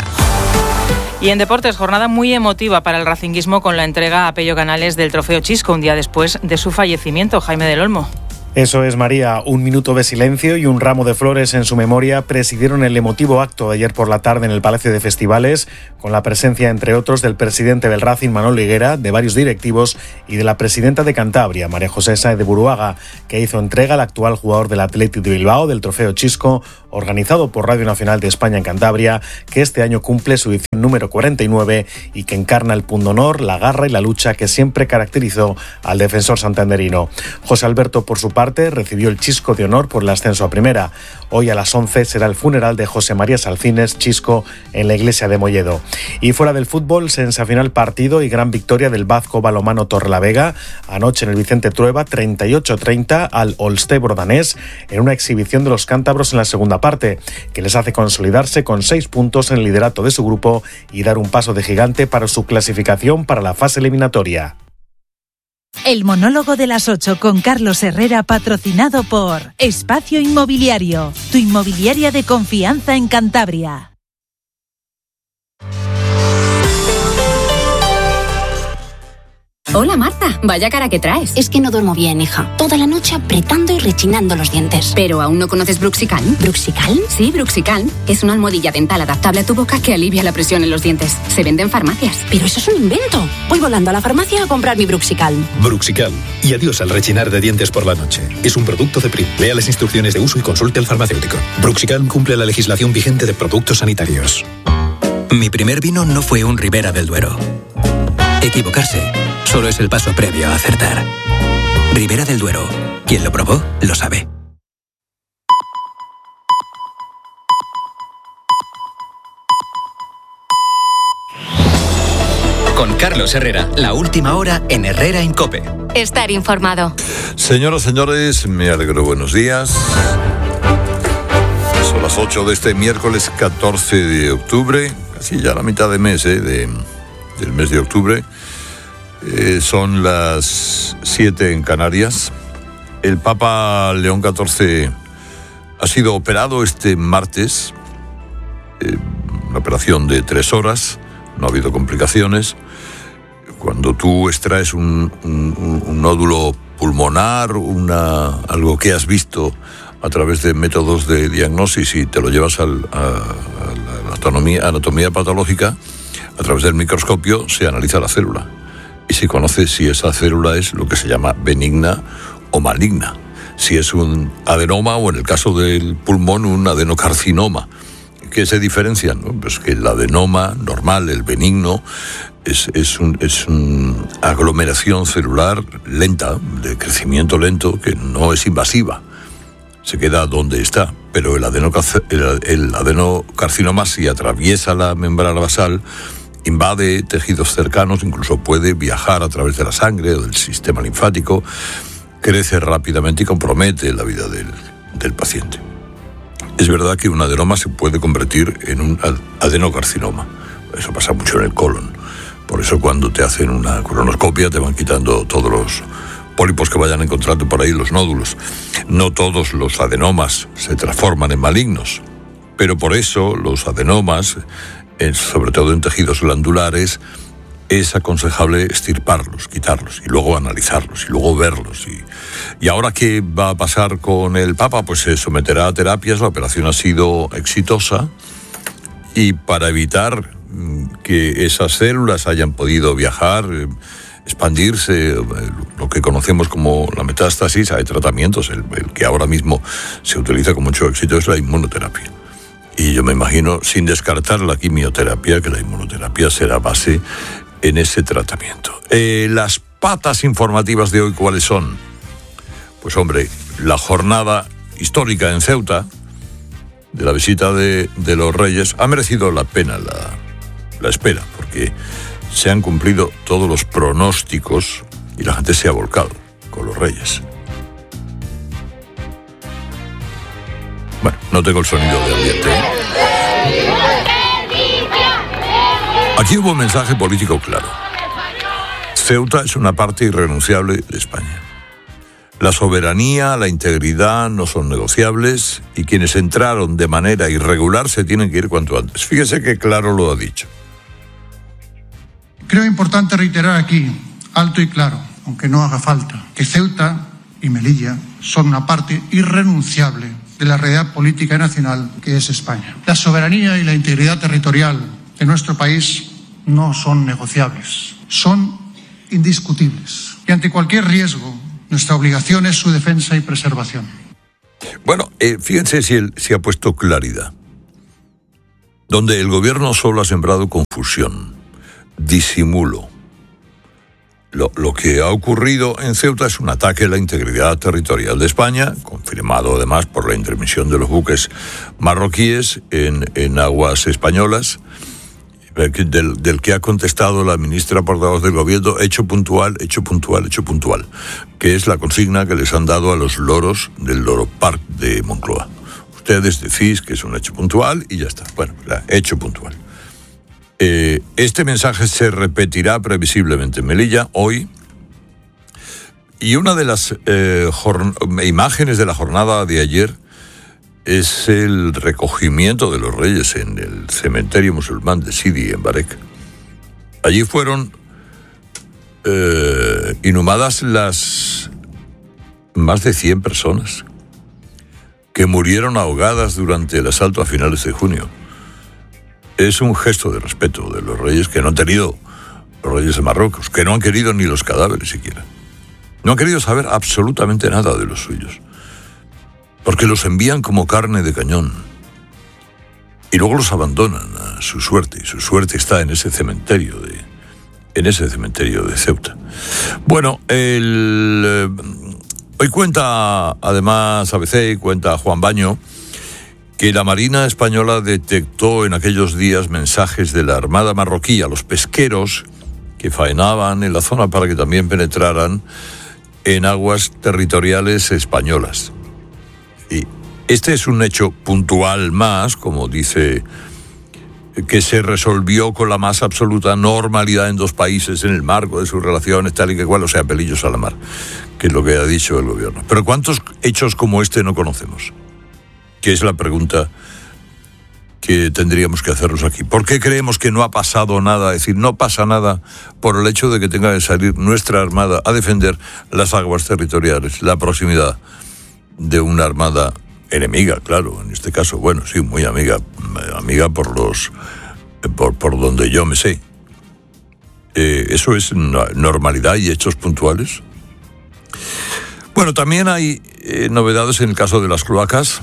Y en deportes, jornada muy emotiva para el racinguismo con la entrega a Pello Canales del Trofeo Chisco un día después de su fallecimiento. Jaime del Olmo. Eso es, María. Un minuto de silencio y un ramo de flores en su memoria presidieron el emotivo acto de ayer por la tarde en el Palacio de Festivales, con la presencia, entre otros, del presidente del Racing, Manolo Higuera, de varios directivos y de la presidenta de Cantabria, María José Sáez de Buruaga, que hizo entrega al actual jugador del Athletic de Bilbao del Trofeo Chisco, organizado por Radio Nacional de España en Cantabria, que este año cumple su edición número cuarenta y nueve y que encarna el pundonor, la garra y la lucha que siempre caracterizó al defensor santanderino. José Alberto, por su parte, recibió el Chisco de honor por el ascenso a primera. Hoy a las once será el funeral de José María Salcines, Chisco, en la iglesia de Molledo. Y fuera del fútbol, sensacional partido y gran victoria del Vasco Balonmano Torrelavega anoche en el Vicente Trueba, treinta y ocho a treinta al Olstebro danés, en una exhibición de los cántabros en la segunda parte, que les hace consolidarse con seis puntos en el liderato de su grupo y dar un paso de gigante para su clasificación para la fase eliminatoria. El monólogo de las ocho con Carlos Herrera, patrocinado por Espacio Inmobiliario, tu inmobiliaria de confianza en Cantabria. Hola Marta, vaya cara que traes. Es que no duermo bien, hija. Toda la noche apretando y rechinando los dientes. ¿Pero aún no conoces Bruxicalm? ¿Bruxicalm? Sí, Bruxicalm. Es una almohadilla dental adaptable a tu boca que alivia la presión en los dientes. Se vende en farmacias. Pero eso es un invento. Voy volando a la farmacia a comprar mi Bruxicalm. Bruxicalm. Y adiós al rechinar de dientes por la noche. Es un producto de Prim. Lea las instrucciones de uso y consulte al farmacéutico. Bruxicalm cumple la legislación vigente de productos sanitarios. Mi primer vino no fue un Ribera del Duero. Equivocarse solo es el paso previo a acertar. Ribera del Duero. Quien lo probó, lo sabe. Con Carlos Herrera, la última hora en Herrera en COPE. Estar informado. Señoras, señores, me alegro. Buenos días. Son las ocho de este miércoles catorce de octubre, casi ya la mitad de mes, ¿eh? de, del mes de octubre. Eh, son las siete en Canarias. El Papa León catorce ha sido operado este martes, eh, una operación de tres horas, no ha habido complicaciones. Cuando tú extraes un, un, un nódulo pulmonar, una, algo que has visto a través de métodos de diagnosis y te lo llevas al, a, a la anatomía, anatomía patológica, a través del microscopio se analiza la célula y se conoce si esa célula es lo que se llama benigna o maligna, si es un adenoma o, en el caso del pulmón, un adenocarcinoma. ¿Qué se diferencian? Pues que el adenoma normal, el benigno, es, es, un, es una aglomeración celular lenta, de crecimiento lento, que no es invasiva, se queda donde está. Pero el, adenocar- el, el adenocarcinoma, si atraviesa la membrana basal, invade tejidos cercanos, incluso puede viajar a través de la sangre o del sistema linfático, crece rápidamente y compromete la vida del, del paciente. Es verdad que un adenoma se puede convertir en un adenocarcinoma. Eso pasa mucho en el colon. Por eso cuando te hacen una colonoscopia te van quitando todos los pólipos que vayan encontrando por ahí, los nódulos. No todos los adenomas se transforman en malignos, pero por eso los adenomas, sobre todo en tejidos glandulares, es aconsejable extirparlos, quitarlos y luego analizarlos y luego verlos. Y, y ahora, ¿qué va a pasar con el Papa? Pues se someterá a terapias. La operación ha sido exitosa y para evitar que esas células hayan podido viajar, expandirse, lo que conocemos como la metástasis, hay tratamientos. El, el que ahora mismo se utiliza con mucho éxito es la inmunoterapia. Y yo me imagino, sin descartar la quimioterapia, que la inmunoterapia será base en ese tratamiento. Eh, las patas informativas de hoy, ¿cuáles son? Pues hombre, la jornada histórica en Ceuta, de la visita de, de los Reyes, ha merecido la pena la, la espera, porque se han cumplido todos los pronósticos y la gente se ha volcado con los Reyes. Bueno, no tengo el sonido de ambiente, ¿eh? Aquí hubo un mensaje político claro. Ceuta es una parte irrenunciable de España. La soberanía, la integridad no son negociables y quienes entraron de manera irregular se tienen que ir cuanto antes. Fíjese que claro lo ha dicho. Creo importante reiterar aquí, alto y claro, aunque no haga falta, que Ceuta y Melilla son una parte irrenunciable de la realidad política y nacional que es España. La soberanía y la integridad territorial de nuestro país no son negociables, son indiscutibles. Y ante cualquier riesgo, nuestra obligación es su defensa y preservación. Bueno, eh, fíjense si, él, si ha puesto claridad. Donde el gobierno solo ha sembrado confusión, disimulo. Lo, lo que ha ocurrido en Ceuta es un ataque a la integridad territorial de España, confirmado además por la intervención de los buques marroquíes en, en aguas españolas, del, del que ha contestado la ministra portavoz del gobierno, hecho puntual, hecho puntual, hecho puntual, que es la consigna que les han dado a los loros del Loro Park de Moncloa. Ustedes decís que es un hecho puntual y ya está. Bueno, hecho puntual. Eh, este mensaje se repetirá previsiblemente en Melilla hoy, y una de las eh, jorn- imágenes de la jornada de ayer es el recogimiento de los reyes en el cementerio musulmán de Sidi, en Barek. Allí fueron eh, inhumadas las más de cien personas que murieron ahogadas durante el asalto a finales de junio. Es un gesto de respeto de los reyes que no han tenido, los reyes de Marruecos, que no han querido ni los cadáveres siquiera. No han querido saber absolutamente nada de los suyos, porque los envían como carne de cañón y luego los abandonan a su suerte, y su suerte está en ese cementerio de, en ese cementerio de Ceuta. Bueno, el, eh, hoy cuenta además A B C, cuenta Juan Baño, que la Marina Española detectó en aquellos días mensajes de la Armada marroquí a los pesqueros que faenaban en la zona para que también penetraran en aguas territoriales españolas. Y este es un hecho puntual más, como dice, que se resolvió con la más absoluta normalidad en dos países en el marco de sus relaciones, tal y que cual, o sea, pelillos a la mar, que es lo que ha dicho el gobierno. Pero ¿cuántos hechos como este no conocemos? Que es la pregunta que tendríamos que hacernos aquí. ¿Por qué creemos que no ha pasado nada? Es decir, no pasa nada por el hecho de que tenga que salir nuestra armada a defender las aguas territoriales, la proximidad de una armada enemiga, claro, en este caso, bueno, sí, muy amiga, amiga por los, por, por donde yo me sé. Eh, ¿Eso es normalidad y hechos puntuales? Bueno, también hay eh, novedades en el caso de las cloacas.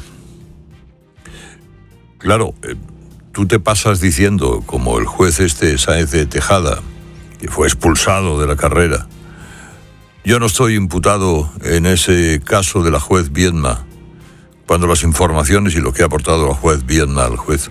Claro, eh, tú te pasas diciendo, como el juez este Sáenz de Tejada, que fue expulsado de la carrera. Yo no estoy imputado en ese caso de la juez Viedma, cuando las informaciones y lo que ha aportado la juez Viedma al juez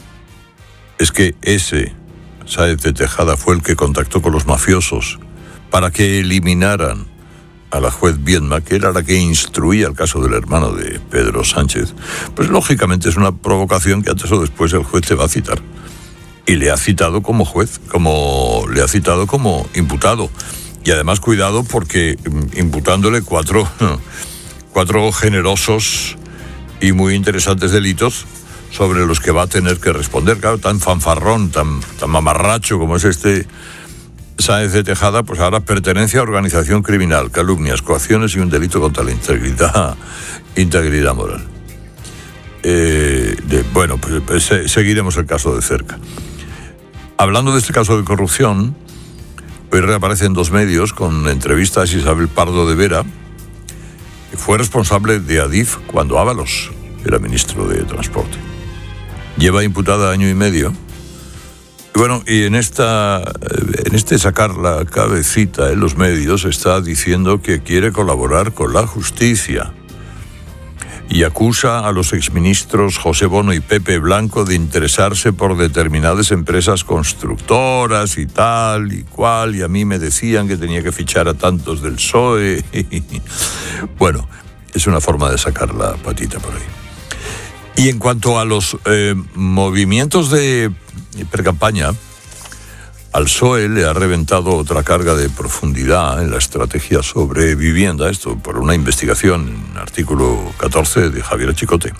es que ese Sáenz de Tejada fue el que contactó con los mafiosos para que eliminaran a la juez Viedma, que era la que instruía el caso del hermano de Pedro Sánchez. Pues lógicamente es una provocación que antes o después el juez te va a citar. Y le ha citado como juez, como le ha citado como imputado. Y además cuidado porque imputándole cuatro, cuatro generosos y muy interesantes delitos sobre los que va a tener que responder. Claro, tan fanfarrón, tan, tan mamarracho como es este Sáenz de Tejada, pues ahora pertenencia a organización criminal, calumnias, coacciones y un delito contra la integridad, integridad moral. Eh, de, bueno, pues, pues seguiremos el caso de cerca. Hablando de este caso de corrupción, hoy reaparece en dos medios con entrevistas a Isabel Pardo de Vera, que fue responsable de Adif cuando Ábalos era ministro de Transporte. Lleva imputada año y medio. Y bueno, y en esta, en este sacar la cabecita en los medios está diciendo que quiere colaborar con la justicia y acusa a los exministros José Bono y Pepe Blanco de interesarse por determinadas empresas constructoras y tal y cual, y a mí me decían que tenía que fichar a tantos del P S O E. Bueno, es una forma de sacar la patita por ahí. Y en cuanto a los eh, movimientos de precampaña, al P S O E le ha reventado otra carga de profundidad en la estrategia sobre vivienda, esto por una investigación en artículo catorce de Javier Chicote.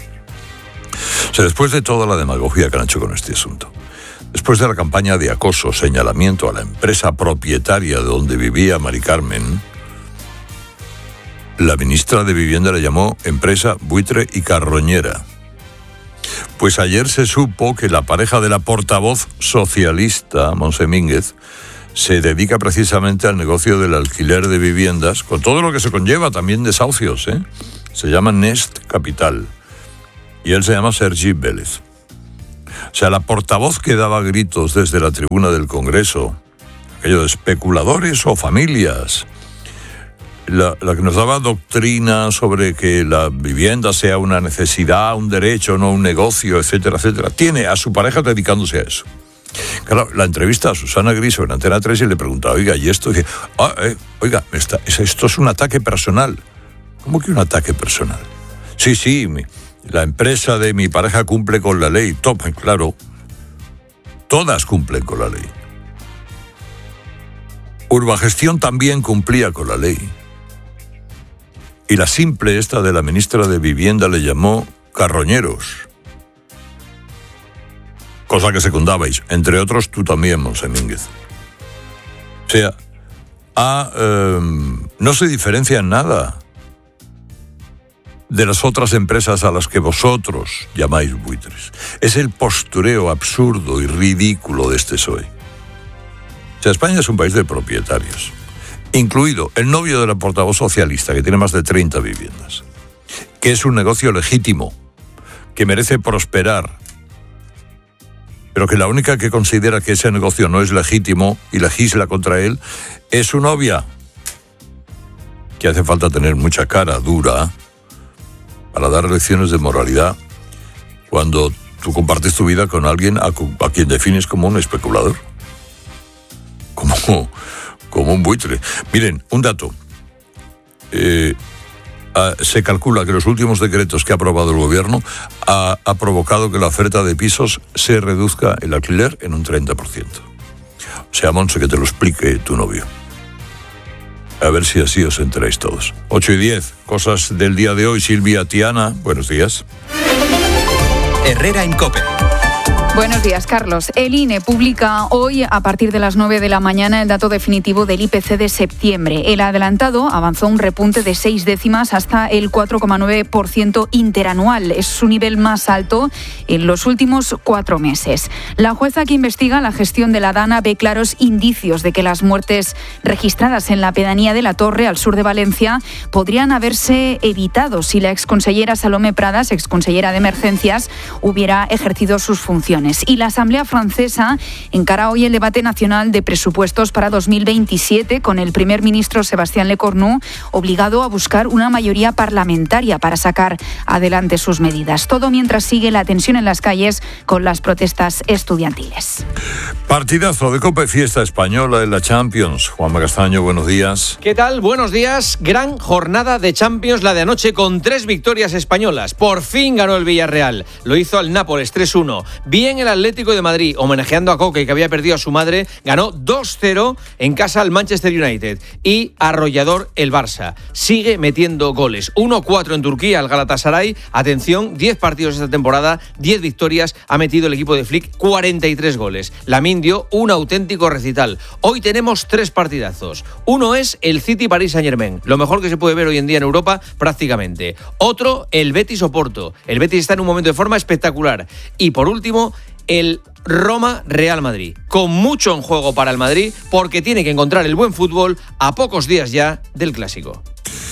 O sea, después de toda la demagogia que han hecho con este asunto, después de la campaña de acoso, señalamiento a la empresa propietaria de donde vivía Mari Carmen, La ministra de Vivienda le llamó empresa buitre y carroñera. Pues ayer se supo que la pareja de la portavoz socialista, Montse Mínguez, se dedica precisamente al negocio del alquiler de viviendas, con todo lo que se conlleva, también desahucios, ¿eh? Se llama Nest Capital. Y él se llama Sergi Vélez. O sea, la portavoz que daba gritos desde la tribuna del Congreso, aquello de especuladores o familias, la, la que nos daba doctrina sobre que la vivienda sea una necesidad, un derecho, no un negocio, etcétera, etcétera, tiene a su pareja dedicándose a eso. Claro, la entrevista a Susana Griso en Antena tres y le preguntaba, oiga, ¿y esto? Y dice, ah, eh, oiga, esta, esto es un ataque personal. ¿Cómo que un ataque personal? Sí, sí, mi, la empresa de mi pareja cumple con la ley. Top, claro, todas cumplen con la ley. Urbagestión también cumplía con la ley. Y la simple esta de la ministra de Vivienda le llamó carroñeros. Cosa que secundabais, entre otros tú también, Montse Mínguez. O sea, a, eh, no se diferencia en nada de las otras empresas a las que vosotros llamáis buitres. Es el postureo absurdo y ridículo de este P S O E. O sea, España es un país de propietarios, incluido el novio de la portavoz socialista, que tiene más de treinta viviendas, que es un negocio legítimo, que merece prosperar, pero que la única que considera que ese negocio no es legítimo y legisla contra él es su novia, que hace falta tener mucha cara dura para dar lecciones de moralidad cuando tú compartes tu vida con alguien a, a quien defines como un especulador, como, como un buitre. Miren, un dato. Eh, Uh, se calcula que los últimos decretos que ha aprobado el gobierno ha, ha provocado que la oferta de pisos se reduzca el alquiler en un treinta por ciento. O sea, Montse, que te lo explique tu novio. A ver si así os enteráis todos. ocho y diez, cosas del día de hoy. Silvia Tiana, buenos días. Herrera en COPE. Buenos días, Carlos. El I N E publica hoy, a partir de las nueve de la mañana, el dato definitivo del I P C de septiembre. El adelantado avanzó un repunte de seis décimas hasta el cuatro coma nueve por ciento interanual. Es su nivel más alto en los últimos cuatro meses. La jueza que investiga la gestión de la DANA ve claros indicios de que las muertes registradas en la pedanía de La Torre, al sur de Valencia, podrían haberse evitado si la exconsellera Salomé Pradas, exconsellera de Emergencias, hubiera ejercido sus funciones. Y la Asamblea francesa encara hoy el debate nacional de presupuestos para dos mil veintisiete, con el primer ministro Sébastien Lecornu obligado a buscar una mayoría parlamentaria para sacar adelante sus medidas. Todo mientras sigue la tensión en las calles con las protestas estudiantiles. Partidazo de COPE, fiesta española en la Champions. Juanma Castaño, buenos días. ¿Qué tal? Buenos días. Gran jornada de Champions la de anoche con tres victorias españolas. Por fin ganó el Villarreal. Lo hizo al Nápoles tres uno. Bien el Atlético de Madrid, homenajeando a Coque, que había perdido a su madre, ganó dos cero en casa al Manchester United. Y arrollador el Barça. Sigue metiendo goles. uno cuatro en Turquía al Galatasaray. Atención, diez partidos esta temporada, diez victorias. Ha metido el equipo de Flick cuarenta y tres goles. Lamine dio un auténtico recital. Hoy tenemos tres partidazos. Uno es el City Paris Saint-Germain, lo mejor que se puede ver hoy en día en Europa prácticamente. Otro, el Betis Oporto. El Betis está en un momento de forma espectacular. Y por último, el Roma-Real Madrid, con mucho en juego para el Madrid, porque tiene que encontrar el buen fútbol a pocos días ya del Clásico.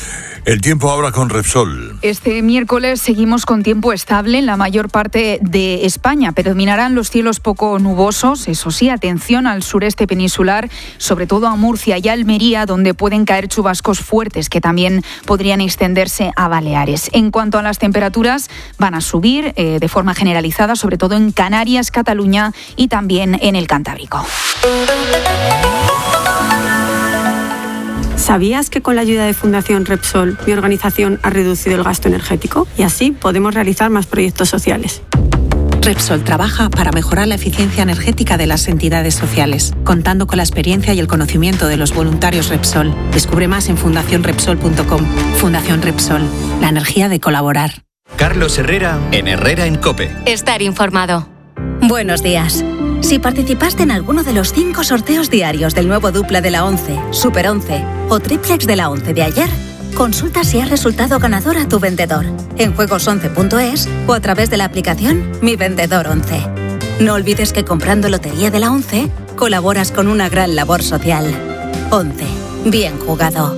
El tiempo ahora con Repsol. Este miércoles seguimos con tiempo estable en la mayor parte de España. Predominarán los cielos poco nubosos. Eso sí, atención al sureste peninsular, sobre todo a Murcia y Almería, donde pueden caer chubascos fuertes que también podrían extenderse a Baleares. En cuanto a las temperaturas, van a subir eh, de forma generalizada, sobre todo en Canarias, Cataluña y también en el Cantábrico. ¿Sabías que con la ayuda de Fundación Repsol, mi organización ha reducido el gasto energético? Y así podemos realizar más proyectos sociales. Repsol trabaja para mejorar la eficiencia energética de las entidades sociales, contando con la experiencia y el conocimiento de los voluntarios Repsol. Descubre más en fundación repsol punto com. Fundación Repsol, la energía de colaborar. Carlos Herrera en Herrera en COPE. Estar informado. Buenos días. Si participaste en alguno de los cinco sorteos diarios del nuevo dupla de la once, Super once o Triplex de la once de ayer, Consulta si ha resultado ganador a tu vendedor en juegos once punto es o a través de la aplicación Mi Vendedor once. No olvides que comprando Lotería de la once colaboras con una gran labor social. once. Bien jugado.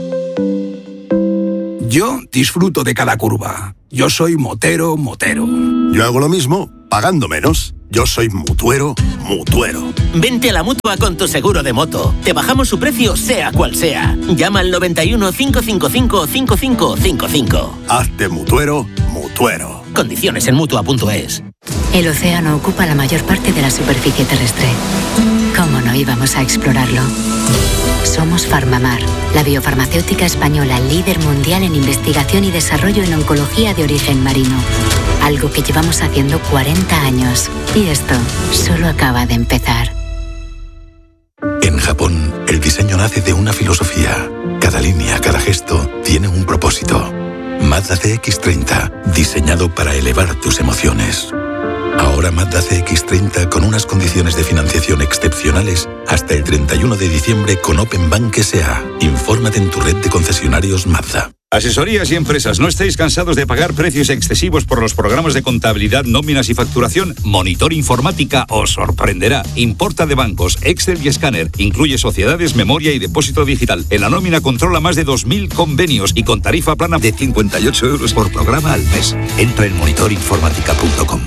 Yo disfruto de cada curva. Yo soy motero, motero. Yo hago lo mismo, pagando menos. Yo soy mutuero, mutuero. Vente a la Mutua con tu seguro de moto. Te bajamos su precio sea cual sea. Llama al noventa y uno, cinco cinco cinco, cinco cinco cinco cinco. Hazte mutuero, mutuero. Condiciones en Mutua punto es. El océano ocupa la mayor parte de la superficie terrestre. ¿Cómo no íbamos a explorarlo? Somos Farmamar, la biofarmacéutica española líder mundial en investigación y desarrollo en oncología de origen marino. Algo que llevamos haciendo cuarenta años. Y esto solo acaba de empezar. En Japón, el diseño nace de una filosofía. Cada línea, cada gesto, tiene un propósito. Mazda C X treinta, diseñado para elevar tus emociones. Ahora Mazda C X treinta con unas condiciones de financiación excepcionales hasta el treinta y uno de diciembre con Open Bank S A. Infórmate en tu red de concesionarios Mazda. Asesorías y empresas, ¿no estáis cansados de pagar precios excesivos por los programas de contabilidad, nóminas y facturación? Monitor Informática os sorprenderá. Importa de bancos, Excel y escáner. Incluye sociedades, memoria y depósito digital. En la nómina controla más de dos mil convenios y con tarifa plana de cincuenta y ocho euros por programa al mes. Entra en monitor informática punto com.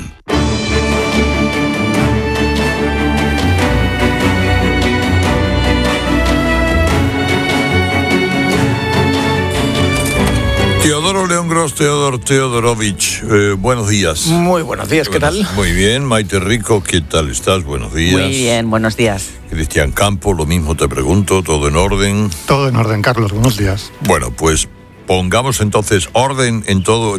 Teodoro León Gros, Teodor Teodorovich, eh, buenos días. Muy buenos días, ¿qué tal? Muy bien, Maite Rico, ¿qué tal estás? Buenos días. Muy bien, buenos días. Cristian Campo, lo mismo te pregunto, ¿todo en orden? Todo en orden, Carlos, buenos días. Bueno, pues pongamos entonces orden en todo,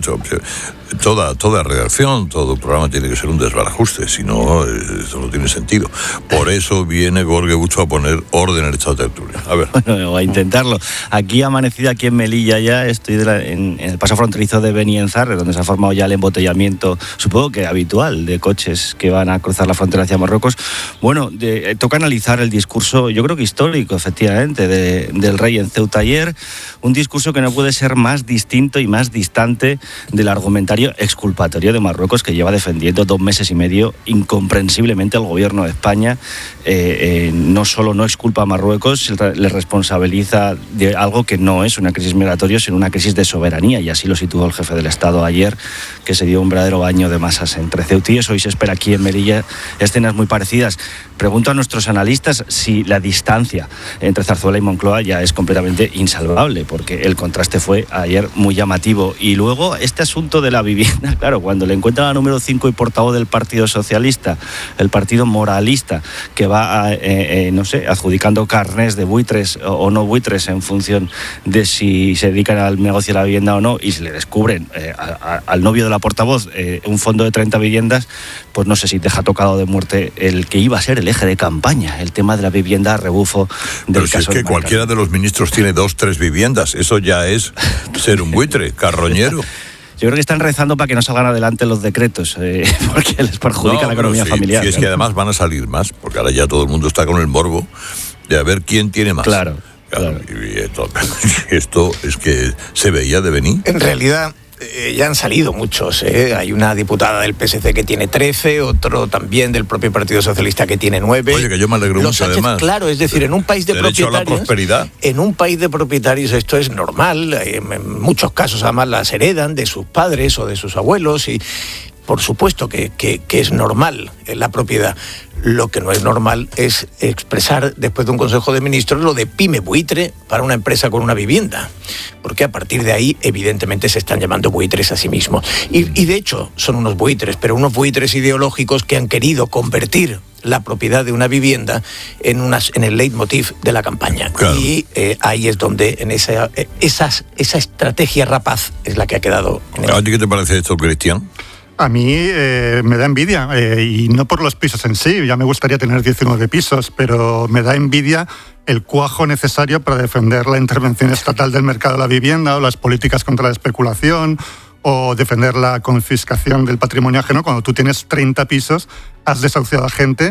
toda, toda redacción, todo programa tiene que ser un desbarajuste, si no, eso no tiene sentido. Por eso viene Gorge Bucho a poner orden en esta tertulia. A ver. Bueno, a intentarlo. Aquí ha amanecido, aquí en Melilla ya, estoy de la, en, en el paso fronterizo de Benienzarre, donde se ha formado ya el embotellamiento, supongo que habitual, de coches que van a cruzar la frontera hacia Marruecos. Bueno, de, toca analizar el discurso, yo creo que histórico, efectivamente, de, del rey en Ceuta ayer, un discurso que no puede ser más distinto y más distante del argumentario exculpatorio de Marruecos, que lleva defendiendo dos meses y medio incomprensiblemente al gobierno de España. Eh, eh, no solo no exculpa a Marruecos, le responsabiliza de algo que no es una crisis migratoria, sino una crisis de soberanía, y así lo situó el jefe del Estado ayer, que se dio un verdadero baño de masas entre ceutíes. Hoy se espera aquí en Melilla escenas muy parecidas. Pregunto a nuestros analistas si la distancia entre Zarzuela y Moncloa ya es completamente insalvable, porque el contraste fue ayer muy llamativo. Y luego este asunto de la vivienda, claro, cuando le encuentran a número cinco y portavoz del Partido Socialista, el partido moralista, que va a, eh, eh, no sé, adjudicando carnés de buitres o, o no buitres en función de si se dedican al negocio de la vivienda o no, y se le descubren eh, a, a, al novio de la portavoz eh, un fondo de treinta viviendas, pues no sé si deja tocado de muerte el que iba a ser el eje de campaña, el tema de la vivienda a rebufo del Pero si caso. es que cualquiera de los ministros tiene dos, tres viviendas, eso ya es ser un buitre, carroñero. Yo creo que están rezando para que no salgan adelante los decretos, eh, porque les perjudica no, la economía sí, familiar. Sí, es ¿no? que además van a salir más, porque ahora ya todo el mundo está con el morbo de a ver quién tiene más. Claro. Claro, claro. Y esto, esto es que se veía de venir. En realidad, Eh, ya han salido muchos. ¿eh? Hay una diputada del P S C que tiene trece, otro también del propio Partido Socialista que tiene nueve. Oye, que yo me alegro Los mucho, Sánchez, además. Claro, es decir, en un país de Derecho propietarios. a la prosperidad. En un país de propietarios esto es normal. En muchos casos, además, las heredan de sus padres o de sus abuelos y. Por supuesto que, que, que es normal la propiedad. Lo que no es normal es expresar después de un Consejo de Ministros lo de pyme buitre para una empresa con una vivienda. Porque a partir de ahí, evidentemente, se están llamando buitres a sí mismos. Y, y de hecho, son unos buitres, pero unos buitres ideológicos que han querido convertir la propiedad de una vivienda en, unas, en el leitmotiv de la campaña. Claro. Y eh, ahí es donde en esa, eh, esas, esa estrategia rapaz es la que ha quedado. En el... ¿A ti qué te parece esto, Cristian? A mí eh, me da envidia, eh, y no por los pisos en sí, ya me gustaría tener diecinueve pisos, pero me da envidia el cuajo necesario para defender la intervención estatal del mercado de la vivienda o las políticas contra la especulación o defender la confiscación del patrimonio ajeno. Cuando tú tienes treinta pisos, has desahuciado a gente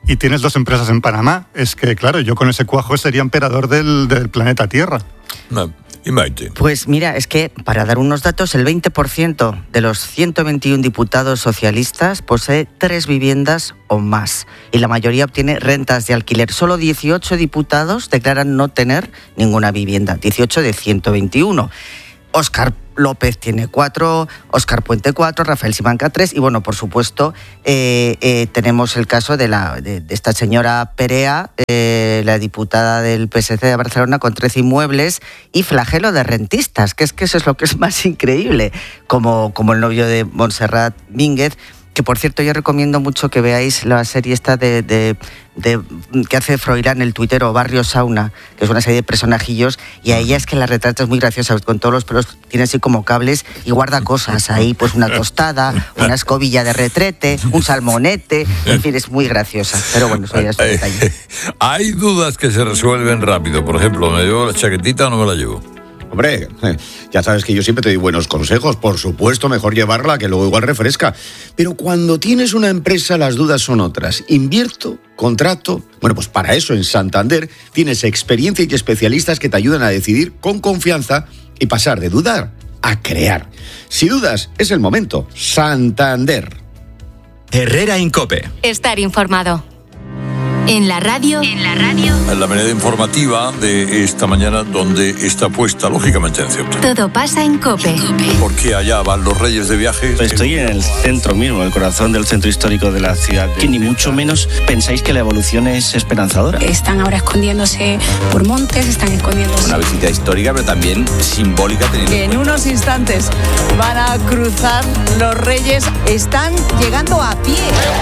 y tienes dos empresas en Panamá, es que, claro, yo con ese cuajo sería emperador del, del planeta Tierra. No. ¿Y Maite? Pues mira, es que para dar unos datos, el veinte por ciento de los ciento veintiuno diputados socialistas posee tres viviendas o más y la mayoría obtiene rentas de alquiler. Solo dieciocho diputados declaran no tener ninguna vivienda, dieciocho de ciento veintiuno. Óscar López tiene cuatro, Óscar Puente cuatro, Rafael Simanca tres y bueno, por supuesto, eh, eh, tenemos el caso de, la, de, de esta señora Perea, eh, la diputada del P S C de Barcelona con trece inmuebles y flagelo de rentistas, que es que eso es lo que es más increíble, como, como el novio de Montserrat Mínguez, que por cierto yo recomiendo mucho que veáis la serie esta de, de, de que hace Froilán, el tuitero Barrio Sauna, que es una serie de personajillos, y a ella es que la retrata es muy graciosa, con todos los pelos, tiene así como cables y guarda cosas ahí, pues una tostada, una escobilla de retrete, un salmonete, en fin, es muy graciosa, pero bueno, eso ya es un detalle. Hay dudas que se resuelven rápido, por ejemplo, ¿me llevo la chaquetita o no me la llevo? Hombre, ya sabes que yo siempre te doy buenos consejos. Por supuesto, mejor llevarla, que luego igual refresca. Pero cuando tienes una empresa, las dudas son otras. ¿Invierto? ¿Contrato? Bueno, pues para eso en Santander tienes experiencia y especialistas que te ayudan a decidir con confianza y pasar de dudar a crear. Si dudas, es el momento. Santander. Herrera en COPE. Estar informado. En la radio. En la radio. En la manera informativa de esta mañana, donde está puesta, lógicamente, en Ceuta. Todo pasa en COPE. Porque allá van los reyes de viaje. Estoy en el centro mismo, el corazón del centro histórico de la ciudad. Que ni mucho menos pensáis que la evolución es esperanzadora. Están ahora escondiéndose por montes, están escondiéndose. Una visita histórica, pero también simbólica. Teniendo en, en unos instantes van a cruzar los reyes. Están llegando a pie.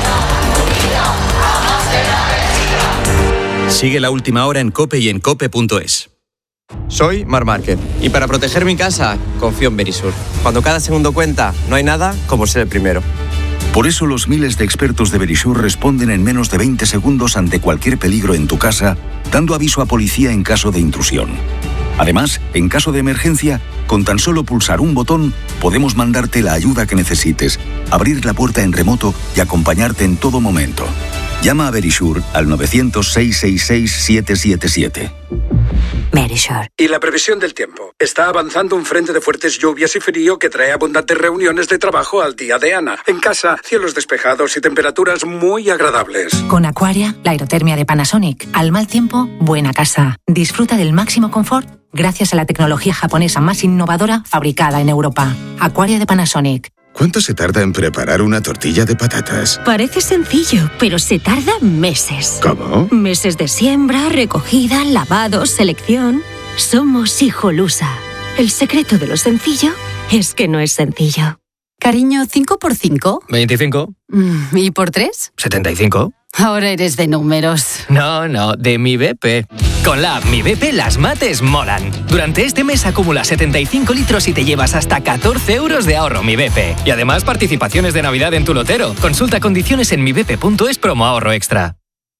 Sigue la última hora en COPE y en cope punto es. Soy Mar Márquez y para proteger mi casa confío en Verisur. Cuando cada segundo cuenta, no hay nada como ser el primero. Por eso los miles de expertos de Verisur responden en menos de veinte segundos ante cualquier peligro en tu casa, dando aviso a policía en caso de intrusión. Además, en caso de emergencia, con tan solo pulsar un botón, podemos mandarte la ayuda que necesites, abrir la puerta en remoto y acompañarte en todo momento. Llama a Verisur al novecientos, seiscientos sesenta y seis, setecientos setenta y siete. Verisur. Y la previsión del tiempo. Está avanzando un frente de fuertes lluvias y frío que trae abundantes reuniones de trabajo al día de Ana. En casa, cielos despejados y temperaturas muy agradables. Con Aquaria, la aerotermia de Panasonic. Al mal tiempo, buena casa. Disfruta del máximo confort gracias a la tecnología japonesa más innovadora fabricada en Europa. Aquaria de Panasonic. ¿Cuánto se tarda en preparar una tortilla de patatas? Parece sencillo, pero se tarda meses. ¿Cómo? Meses de siembra, recogida, lavado, selección. Somos Hijolusa. El secreto de lo sencillo es que no es sencillo. Cariño, ¿cinco por cinco? veinticinco. ¿Y por tres? setenta y cinco. Ahora eres de números. No, no, de mi B P. Con la app Mi B P las mates molan. Durante este mes acumula setenta y cinco litros y te llevas hasta catorce euros de ahorro Mi B P. Y además participaciones de Navidad en tu lotero. Consulta condiciones en mi b p punto es promo ahorro extra.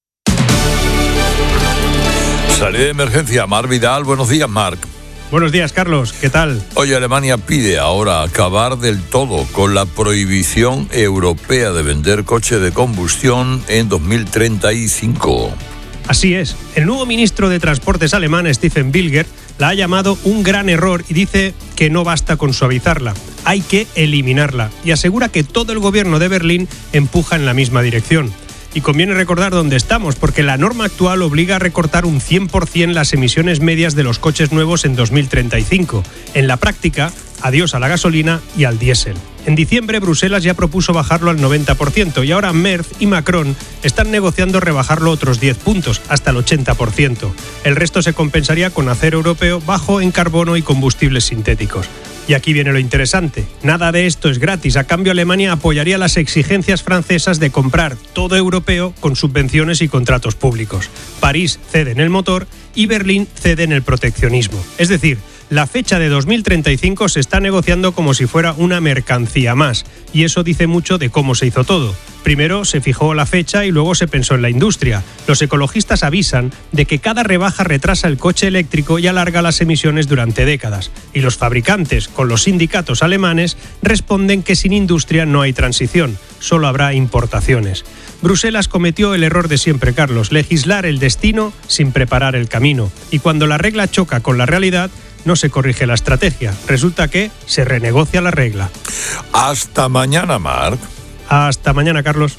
Salida de emergencia, Mar Vidal. Buenos días, Marc. Buenos días, Carlos. ¿Qué tal? Hoy Alemania pide ahora acabar del todo con la prohibición europea de vender coches de combustión en dos mil treinta y cinco. Así es. El nuevo ministro de Transportes alemán, Stefan Bilger, la ha llamado un gran error y dice que no basta con suavizarla, hay que eliminarla. Y asegura que todo el gobierno de Berlín empuja en la misma dirección. Y conviene recordar dónde estamos, porque la norma actual obliga a recortar un cien por ciento las emisiones medias de los coches nuevos en dos mil treinta y cinco. En la práctica, adiós a la gasolina y al diésel. En diciembre, Bruselas ya propuso bajarlo al noventa por ciento y ahora Merz y Macron están negociando rebajarlo otros diez puntos, hasta el ochenta por ciento. El resto se compensaría con acero europeo bajo en carbono y combustibles sintéticos. Y aquí viene lo interesante. Nada de esto es gratis. A cambio, Alemania apoyaría las exigencias francesas de comprar todo europeo con subvenciones y contratos públicos. París cede en el motor y Berlín cede en el proteccionismo. Es decir, la fecha de dos mil treinta y cinco se está negociando como si fuera una mercancía más. Y eso dice mucho de cómo se hizo todo. Primero se fijó la fecha y luego se pensó en la industria. Los ecologistas avisan de que cada rebaja retrasa el coche eléctrico y alarga las emisiones durante décadas. Y los fabricantes, con los sindicatos alemanes, responden que sin industria no hay transición, solo habrá importaciones. Bruselas cometió el error de siempre, Carlos, legislar el destino sin preparar el camino. Y cuando la regla choca con la realidad, no se corrige la estrategia. Resulta que se renegocia la regla. Hasta mañana, Marc. Hasta mañana, Carlos.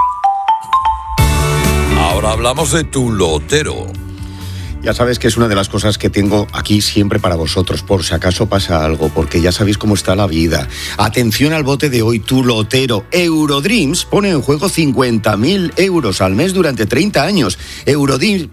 Ahora hablamos de tu lotero. Ya sabes que es una de las cosas que tengo aquí siempre para vosotros, por si acaso pasa algo, porque ya sabéis cómo está la vida. Atención al bote de hoy, tu lotero. Eurodreams pone en juego cincuenta mil euros al mes durante treinta años. Eurodreams,